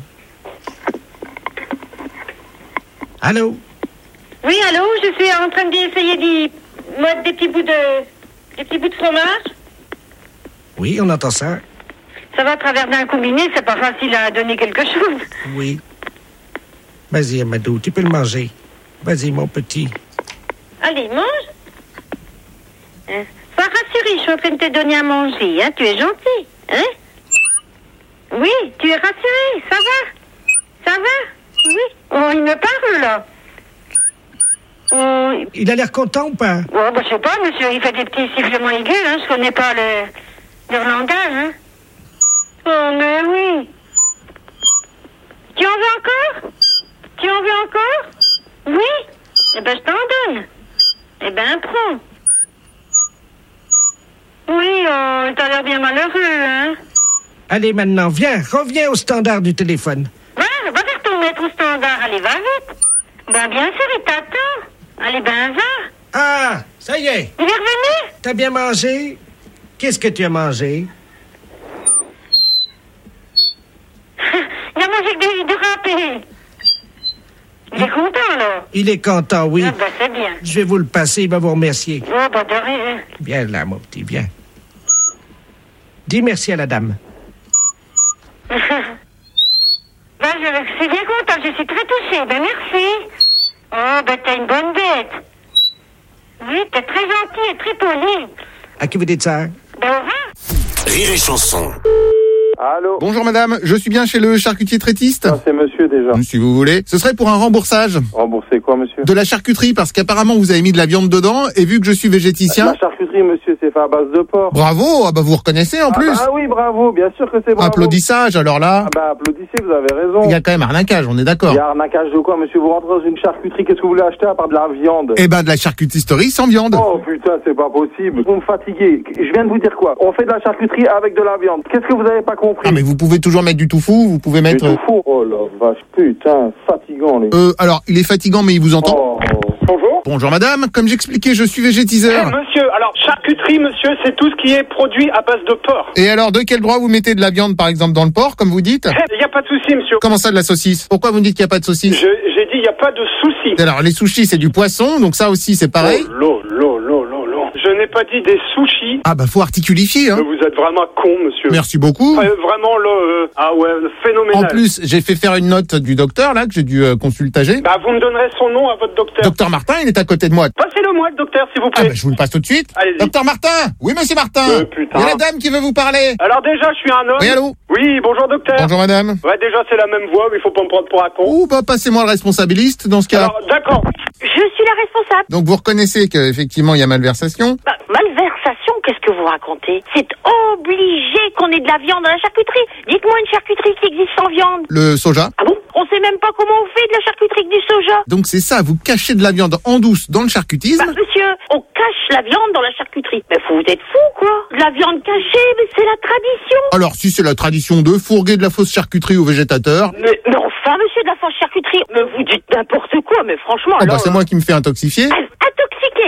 Allô? Oui, allô, je suis en train d'essayer d'y mettre des petits bouts de... des petits bouts de fromage. Oui, on entend ça. Ça va à travers d'un combiné, c'est pas facile à donner quelque chose. Oui. Vas-y, Amadou, tu peux le manger. Vas-y, mon petit. Allez, mange. Hein? Sois rassuré, je suis en train de te donner à manger, hein. Tu es gentil, hein? Oui, tu es rassuré, ça va? Ça va? Oui. Oh, il me parle, là. Oh, Il a l'air content ou pas? oh, bah, je sais pas, monsieur, il fait des petits sifflements aigus, hein. Je connais pas le... leur langage, hein. Oh, mais oui. Tu en veux encore? Tu en veux encore? Oui? Eh ben, je t'en donne. Eh ben, prends. Oui, oh, t'as l'air bien malheureux, hein. Allez, maintenant, viens, reviens au standard du téléphone. Va, va faire ton maître au standard. Allez, va vite. Ben, bien sûr, il t'attend. Allez, ben, va. Ah, ça y est. Il est revenu? T'as bien mangé? Qu'est-ce que tu as mangé? Il a mangé du, du râpé. Il est content, là. Il est content, oui. Ah, ben, c'est bien. Je vais vous le passer, il va vous remercier. Oh, ben, de rien. Viens là, mon petit, viens. Dis merci à la dame. Ben, je suis bien content, je suis très touchée. Ben, merci. Oh, ben, t'as une bonne bête. Oui, t'es très gentil et très poli. À qui vous dites ça? Ben, au revoir. Rire et chanson. Allô? Bonjour madame, je suis bien chez le charcutier traitiste? Ah, c'est monsieur déjà. Si vous voulez. Ce serait pour un remboursage. Rembourser quoi, monsieur? De la charcuterie, parce qu'apparemment vous avez mis de la viande dedans, et vu que je suis végéticien... La charcuterie, monsieur, c'est fait à base de porc. Bravo, ah bah vous reconnaissez en Ah plus. bah oui, bravo, bien sûr que c'est bravo. Applaudissage, alors là, Ah bah applaudissez, vous avez raison. il y a quand même arnaquage, on est d'accord. Il y a arnaquage de quoi, monsieur? Vous rentrez dans une charcuterie, qu'est-ce que vous voulez acheter à part de la viande? Eh ben de la charcutisterie sans viande. Oh putain, c'est pas possible. Vous me fatiguez. Je viens de vous dire quoi? On fait de la charcuterie avec de la viande. Qu'est-ce que vous avez pas compris? Ah mais vous pouvez toujours mettre du tofu, vous pouvez mettre... Du tofu? Oh la vache, putain, fatigant les... Euh, alors, il est fatigant mais il vous entend. Oh, bonjour. Bonjour madame, comme j'expliquais, je suis végétiseur. Eh, monsieur, alors charcuterie, monsieur, c'est tout ce qui est produit à base de porc. Et alors, de quel droit vous mettez de la viande par exemple dans le porc, comme vous dites? Il n'y a pas de souci, monsieur. Comment ça de la saucisse? Pourquoi vous me dites qu'il n'y a pas de saucisse? Je- J'ai dit, il n'y a pas de souci. Alors, les sushis c'est du poisson, donc ça aussi c'est pareil. Oh, lo, lo, lo, lo, lo. Je n'ai pas dit des sushis. Ah bah faut articulifier, hein. Mais vous êtes vraiment con, monsieur. Merci beaucoup. Euh, vraiment, le, euh, ah ouais, phénoménal. En plus, j'ai fait faire une note du docteur, là, que j'ai dû euh, consultager. Bah, vous me donnerez son nom à votre docteur. Docteur Martin, il est à côté de moi. Passez-le moi, le docteur, s'il vous Ah plaît. bah je vous le passe tout de suite. Allez-y. Docteur Martin. Oui, monsieur Martin. Euh, putain. Il y a la dame qui veut vous parler. Alors déjà, je suis un homme. Oui, allô? Oui, bonjour, docteur. Bonjour madame. Ouais, déjà, c'est la même voix, mais il faut pas me prendre pour un con. Ouh, bah passez-moi le responsabiliste dans ce cas. Alors, d'accord. Je suis la responsable. Donc vous reconnaissez qu'effectivement il y a malversation. Bah, malversation, qu'est-ce que vous racontez? C'est obligé qu'on ait de la viande dans la charcuterie. Dites-moi une charcuterie qui existe sans viande. Le soja. Ah bon? On sait même pas comment on fait de la charcuterie avec du soja. Donc c'est ça, vous cachez de la viande en douce dans le charcutisme. Bah, monsieur, on cache la viande dans la charcuterie. Mais vous êtes fou, quoi? De la viande cachée, mais c'est la tradition. Alors si c'est la tradition de fourguer de la fausse charcuterie aux végétateurs. Mais, mais enfin, monsieur, de la fausse charcuterie, mais vous dites n'importe quoi, mais franchement... Ah alors, bah c'est moi qui me fais intoxifier. Ah,